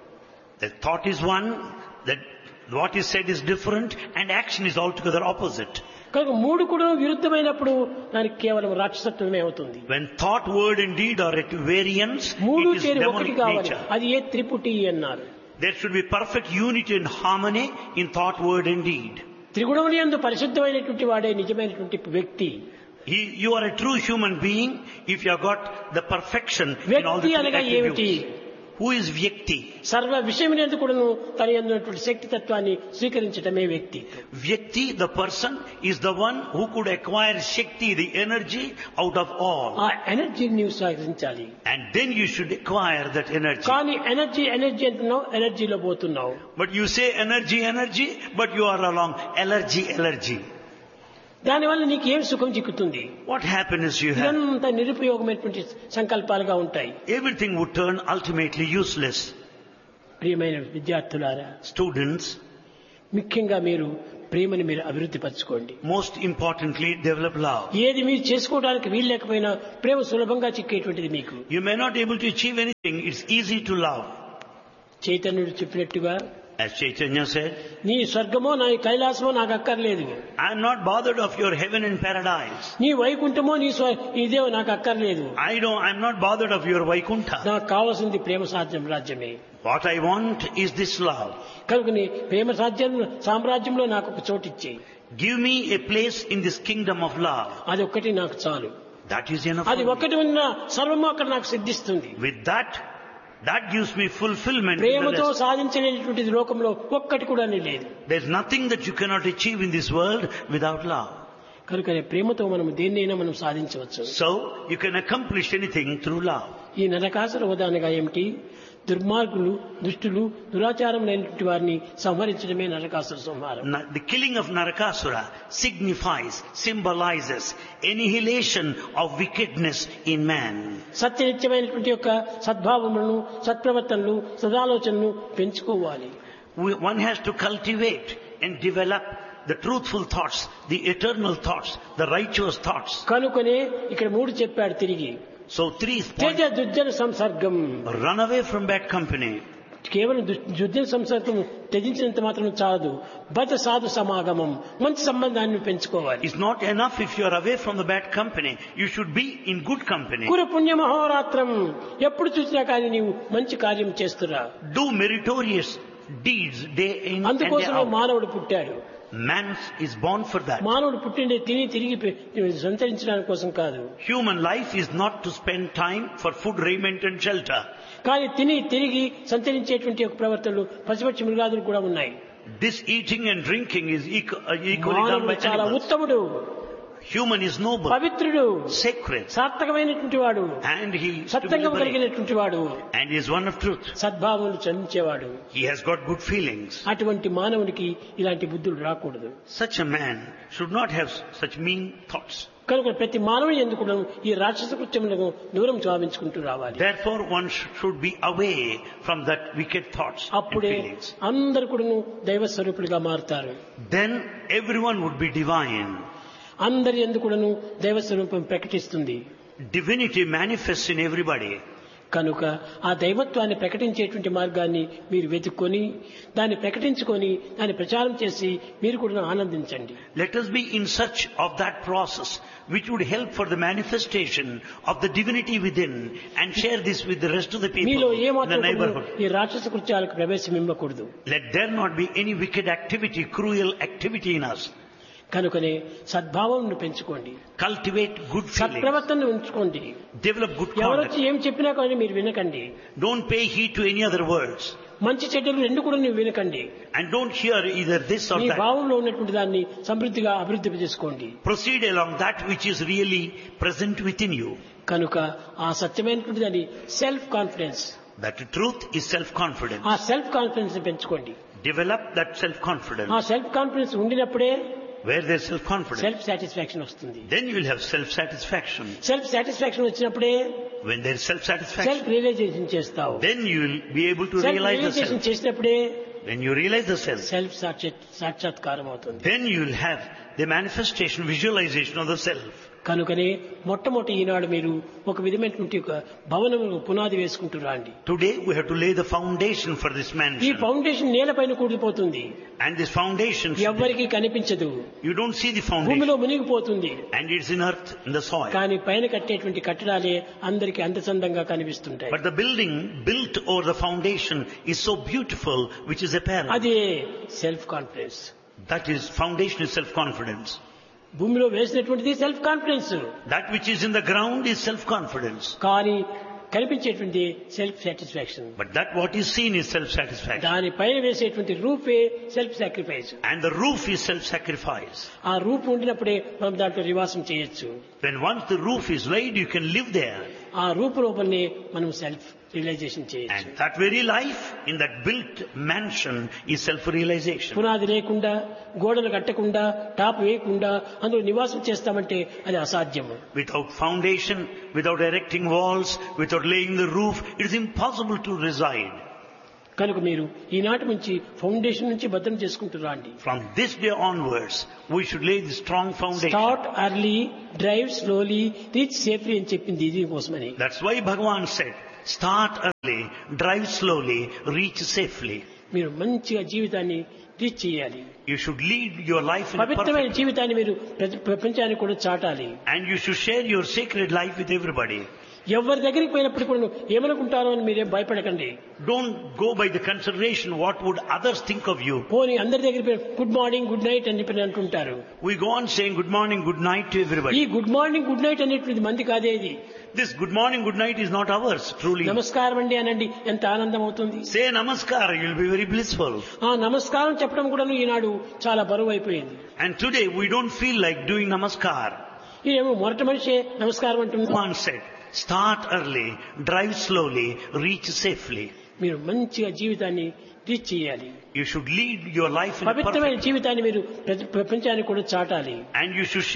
[SPEAKER 2] The thought is one, that what is said is different and action is altogether opposite.
[SPEAKER 1] కనుక మూడు కూడా విరుద్ధమైనప్పుడు దానికి కేవలం రాక్షసత్వమే అవుతుంది.
[SPEAKER 2] When thought, word and deed are at variance,
[SPEAKER 1] మూడు
[SPEAKER 2] it is
[SPEAKER 1] చేరి ఒకటి
[SPEAKER 2] demonic
[SPEAKER 1] కావాలి.
[SPEAKER 2] nature.
[SPEAKER 1] అది ఏ త్రిపుటి అన్నారు.
[SPEAKER 2] There should be perfect unity and harmony in thought, word and deed.
[SPEAKER 1] త్రిగుణముల యందు పరిశుద్ధమైనటువంటి వాడే నిజమైనటువంటి వ్యక్తి.
[SPEAKER 2] You are a true human being if you have got the perfection in all the
[SPEAKER 1] వ్యక్తి
[SPEAKER 2] three
[SPEAKER 1] అనగా ఏమిటి?
[SPEAKER 2] attributes. Who is Vyakti?
[SPEAKER 1] సర్వ విషయమునందు కూడాను తన యందున్నటువంటి శక్తి తత్వాన్ని స్వీకరించటమే వ్యక్తి.
[SPEAKER 2] Vyakti, the person, is the one who could acquire Shakti, the energy, out of all.
[SPEAKER 1] ఆ ఎనర్జీని నీవు స్వీకరించాలి.
[SPEAKER 2] And then you should acquire that energy.
[SPEAKER 1] కానీ ఎనర్జీ అంటున్నావు, ఎనర్జీలో పోతున్నావు.
[SPEAKER 2] But you say energy, but you are along allergy.
[SPEAKER 1] దానివల్ల నీకు ఏం సుఖం చిక్కుతుంది?
[SPEAKER 2] What happiness you have?
[SPEAKER 1] ఇదంతా నిరుపయోగమైనటువంటి సంకల్పాలుగా ఉంటాయి.
[SPEAKER 2] Everything would turn ultimately useless.
[SPEAKER 1] ప్రియమైన విద్యార్థులారా,
[SPEAKER 2] Students,
[SPEAKER 1] ముఖ్యంగా మీరు ప్రేమని మీరు అభివృద్ధి పరచుకోండి.
[SPEAKER 2] most importantly, develop love.
[SPEAKER 1] ఏది మీరు చేసుకోవడానికి వీలు లేకపోయినా ప్రేమ సులభంగా చిక్కేటువంటిది మీకు.
[SPEAKER 2] You may not be able to achieve anything. It's easy to love.
[SPEAKER 1] చైతన్యుడు చెప్పినట్టుగా,
[SPEAKER 2] As Chaitanya said,
[SPEAKER 1] నీ స్వర్గమో నా కైలాసమో నాకు అక్కర్లేదు.
[SPEAKER 2] I am not bothered of your heaven and paradise.
[SPEAKER 1] నీ వైకుంఠమో నీ ఇదే నాకు అక్కర్లేదు.
[SPEAKER 2] I'm not bothered of your Vaikuntha.
[SPEAKER 1] నాకు కావాల్సింది ప్రేమ రాజ్యమే.
[SPEAKER 2] What I want is this love.
[SPEAKER 1] కనుక నీ ప్రేమ సామ్రాజ్యంలో నాకు ఒక చోటు ఇచ్చేయి.
[SPEAKER 2] Give me a place in this kingdom of love.
[SPEAKER 1] అది ఒక్కటి నాకు చాలు.
[SPEAKER 2] That is enough.
[SPEAKER 1] అది ఒక్కటి ఉన్న సర్వము అక్కడ నాకు సిద్ధిస్తుంది.
[SPEAKER 2] With that gives me fulfillment.
[SPEAKER 1] ప్రేమతో సాధించలేనటువంటిది లోకంలో ఒక్కటి కూడా లేదు.
[SPEAKER 2] There's nothing that you cannot achieve in this world without love.
[SPEAKER 1] కనుక ప్రేమతో మనం దేన్నైనా మనం సాధించవచ్చు.
[SPEAKER 2] So you can accomplish anything through love.
[SPEAKER 1] ఈ నరకాసుర వధానగా ఏమిటి? దుర్మార్గులు, దుష్టులు, దురాచారం లేనటువంటి వారిని సంహరించడమే నరకాసుర సంహారం.
[SPEAKER 2] The killing of Narakasura symbolizes annihilation of wickedness in man.
[SPEAKER 1] సత్యనిత్యమైనటువంటి యొక్క సద్భావములను, సత్ప్రవర్తనలు, సదాలోచనలు పెంచుకోవాలి.
[SPEAKER 2] One has to cultivate and develop the truthful thoughts, the eternal thoughts, the righteous thoughts.
[SPEAKER 1] కనుకనే ఇక్కడ మూడు చెప్పాడు తిరిగి.
[SPEAKER 2] So 3
[SPEAKER 1] Teja దుర్జన సంసర్గం.
[SPEAKER 2] Run away from bad company.
[SPEAKER 1] కేవలం దుర్జన సంసర్గం త్యజించినంత మాత్రం చాలదు. బత సాధు సమాగమం, మంచి సంబంధాన్ని పెంచుకోవాలి.
[SPEAKER 2] It's not enough if you are away from the bad company. You should be in good company.
[SPEAKER 1] కురు పుణ్య మహోరాత్రం, ఎప్పుడు చూసినా కానీ నీవు మంచి కార్యం చేస్తురా.
[SPEAKER 2] Do meritorious deeds day in and day
[SPEAKER 1] అందుకోసమే
[SPEAKER 2] out.
[SPEAKER 1] మానవుడు పుట్టాడు.
[SPEAKER 2] Man is born for that.
[SPEAKER 1] మానవుడు పుట్టిండే తిరిగి సంతరించడానికి కోసం కాదు.
[SPEAKER 2] Human life is not to spend time for food, raiment and shelter.
[SPEAKER 1] కానీ తిరిగి సంతరించేటువంటి ఒక ప్రవర్తనలు పశుపక్షి మృగాదులు కూడా ఉన్నాయి.
[SPEAKER 2] This eating and drinking is equally done by
[SPEAKER 1] చాలా
[SPEAKER 2] animals.
[SPEAKER 1] ఉత్తముడు,
[SPEAKER 2] Human is noble,
[SPEAKER 1] పవిత్రుడు,
[SPEAKER 2] sacred,
[SPEAKER 1] సార్థకమైనటువంటి వాడు,
[SPEAKER 2] and he is to be
[SPEAKER 1] సత్యంగా
[SPEAKER 2] liberated.
[SPEAKER 1] కలిగినటువంటి వాడు,
[SPEAKER 2] And he is one of truth.
[SPEAKER 1] సద్భావములు చందించేవాడు.
[SPEAKER 2] He has got good feelings.
[SPEAKER 1] అటువంటి మానవునికి ఇలాంటి బుద్ధులు రాకూడదు.
[SPEAKER 2] Such a man should not have such mean thoughts.
[SPEAKER 1] కనుక ప్రతి మానవుని ఎందుకు ఈ రాక్షస కృత్యములను దూరం చావించుకుంటూ రావాలి.
[SPEAKER 2] Therefore one should be away from that wicked thoughts and
[SPEAKER 1] అప్పుడే
[SPEAKER 2] feelings.
[SPEAKER 1] అందరు కూడా దైవ స్వరూపులుగా మారుతారు.
[SPEAKER 2] Then everyone would be divine.
[SPEAKER 1] అందరి ఎందుకు దైవ స్వరూపం ప్రకటిస్తుంది.
[SPEAKER 2] Divinity manifests in everybody.
[SPEAKER 1] కనుక ఆ దైవత్వాన్ని ప్రకటించేటువంటి మార్గాన్ని మీరు వెతుక్కొని దాన్ని ప్రకటించుకొని దాన్ని ప్రచారం చేసి మీరు కూడా ఆనందించండి.
[SPEAKER 2] Let us be in search of that process which would help for the manifestation of the divinity within and share this with the rest of the
[SPEAKER 1] మీలో
[SPEAKER 2] people in the
[SPEAKER 1] ఏమాత్రం
[SPEAKER 2] neighborhood.
[SPEAKER 1] ఈ రాక్షస కృత్యాలకు ప్రవేశం ఇవ్వకూడదు.
[SPEAKER 2] Let there not be any wicked activity, cruel activity in us.
[SPEAKER 1] కనుకనే సద్భావం పెంచుకోండి,
[SPEAKER 2] Cultivate good feelings.
[SPEAKER 1] సత్ప్రవర్తనను ఉంచుకోండి.
[SPEAKER 2] Develop good
[SPEAKER 1] ఎవరొచ్చి
[SPEAKER 2] conduct.
[SPEAKER 1] ఏం చెప్పినా కానీ మీరు వినకండి.
[SPEAKER 2] Don't pay heed to any other words.
[SPEAKER 1] మంచి చెడ్డలు రెండు కూడా నువ్వు వినకండి.
[SPEAKER 2] And don't hear either this or
[SPEAKER 1] me
[SPEAKER 2] that.
[SPEAKER 1] భావంలో ఉన్నటువంటి దాన్ని సమృద్ధిగా అభివృద్ధి చేసుకోండి.
[SPEAKER 2] Proceed along that which is really present within you.
[SPEAKER 1] కనుక ఆ సత్యమైనటువంటి దాన్ని self confidence,
[SPEAKER 2] That truth is self-confidence.
[SPEAKER 1] ఆ సెల్ఫ్ కాన్ఫిడెన్స్ పెంచుకోండి.
[SPEAKER 2] Develop that self-confidence.
[SPEAKER 1] ఆ సెల్ఫ్ కాన్ఫిడెన్స్ ఉండినప్పుడే
[SPEAKER 2] Where there is self-confidence,
[SPEAKER 1] self satisfaction వస్తుంది.
[SPEAKER 2] then you will have self-satisfaction.
[SPEAKER 1] Self satisfaction వచ్చినప్పుడే
[SPEAKER 2] When there is self-satisfaction,
[SPEAKER 1] self realisation చేస్తావు.
[SPEAKER 2] then you will be able to
[SPEAKER 1] self
[SPEAKER 2] realize the
[SPEAKER 1] realisation
[SPEAKER 2] self.
[SPEAKER 1] చేసినప్పుడే
[SPEAKER 2] When you realize the self,
[SPEAKER 1] self సాక్షాత్కారం అవుతుంది.
[SPEAKER 2] then you will have the manifestation, visualization of the self.
[SPEAKER 1] కనుకనే మొట్టమొదటి ఈనాడు మీరు ఒక విధమైనటువంటి ఒక భవనము పునాది వేసుకుంటూ రాండి.
[SPEAKER 2] Today we have to lay the foundation for this
[SPEAKER 1] ఈ
[SPEAKER 2] mansion.
[SPEAKER 1] ఫౌండేషన్ నేలపైన కూలిపోతుంది,
[SPEAKER 2] And this foundation,
[SPEAKER 1] ఎవ్వరికీ కనిపించదు,
[SPEAKER 2] you don't see the
[SPEAKER 1] భూమిలో
[SPEAKER 2] foundation.
[SPEAKER 1] మునిగిపోతుంది.
[SPEAKER 2] And it's in earth, in the soil.
[SPEAKER 1] కానీ పైన కట్టేటువంటి కట్టడాలే అందరికీ అందచందంగా కనిపిస్తుంటాయి.
[SPEAKER 2] But the building built over the foundation is so beautiful, which is apparent.
[SPEAKER 1] అదే self confidence.
[SPEAKER 2] That is, foundation is self-confidence.
[SPEAKER 1] భూమిలో వేసినటువంటిది self confidence,
[SPEAKER 2] That which is in the ground is self-confidence.
[SPEAKER 1] కానీ కనిపించేటువంటి self satisfaction.
[SPEAKER 2] But that what is seen is self-satisfaction.
[SPEAKER 1] దానిపైన వేసేటువంటి RuPay self sacrifice.
[SPEAKER 2] And the roof is self-sacrifice.
[SPEAKER 1] ఆ రూపు ఉండినప్పుడే మనం దాంట్లో నివాసం చేయొచ్చు.
[SPEAKER 2] When once the roof is laid, you can live there.
[SPEAKER 1] ఆ రూపు లోపలనే మనం సెల్ఫ్ రియలైజేషన్ చేయొచ్చు.
[SPEAKER 2] And that very life in that built mansion is self-realization.
[SPEAKER 1] పునాది లేకుండా, గోడలు కట్టకుండా, టాప్ వేయకుండా అందులో నివాసం చేస్తామంటే అది అసాధ్యము.
[SPEAKER 2] Without foundation, without erecting walls, without laying the roof, it is impossible to reside.
[SPEAKER 1] కనుక మీరు ఈనాటి నుంచి ఫౌండేషన్ నుంచి భద్రం చేసుకుంటూ రండి.
[SPEAKER 2] From this day onwards, we should lay the strong foundation.
[SPEAKER 1] Start early, drive slowly, reach safely అని చెప్పింది ఇది కోసమని.
[SPEAKER 2] That's why Bhagavan said, start early, drive slowly, reach safely.
[SPEAKER 1] మీరు మంచిగా జీవితాన్ని రీచ్ చేయాలి.
[SPEAKER 2] You should lead your life in a
[SPEAKER 1] పవిత్రమైన
[SPEAKER 2] perfect,
[SPEAKER 1] జీవితాన్ని మీరు ప్రపంచానికి కూడా చాటాలి.
[SPEAKER 2] and you should share your sacred life with everybody.
[SPEAKER 1] ఎవరి దగ్గరికి పోయినప్పుడు కూడా ఏమనుకుంటారో అని మీరేం భయపడకండి.
[SPEAKER 2] Don't go by the consideration what would others think of you.
[SPEAKER 1] పోనీ అందరి దగ్గర గుడ్ మార్నింగ్ గుడ్ నైట్ అని చెప్పి అంటుంటారు.
[SPEAKER 2] We go on saying good morning, good night to
[SPEAKER 1] ఈ
[SPEAKER 2] everybody.
[SPEAKER 1] Good morning good night అనేటువంటిది మంది కాదే. ఇది
[SPEAKER 2] This good morning, good night is not ours, truly.
[SPEAKER 1] నమస్కారం అండి అనండి, ఎంత ఆనందం అవుతుంది.
[SPEAKER 2] Say namaskar, you'll be very blissful.
[SPEAKER 1] ఆ నమస్కారం చెప్పడం కూడా ఈనాడు చాలా బరువు అయిపోయింది.
[SPEAKER 2] And today we don't feel like doing namaskar.
[SPEAKER 1] ఇదేమో మొరటి మనిషే నమస్కారం అంటుంది.
[SPEAKER 2] One said, start early, drive slowly, reach safely.
[SPEAKER 1] మీరు మంచిగా జీవితాన్ని రీచ్ చేయాలి.
[SPEAKER 2] You should lead your life in a
[SPEAKER 1] పవిత్రమైన
[SPEAKER 2] perfect,
[SPEAKER 1] జీవితాన్ని మీరు ప్రపంచానికి కూడా చాటాలి.
[SPEAKER 2] and you should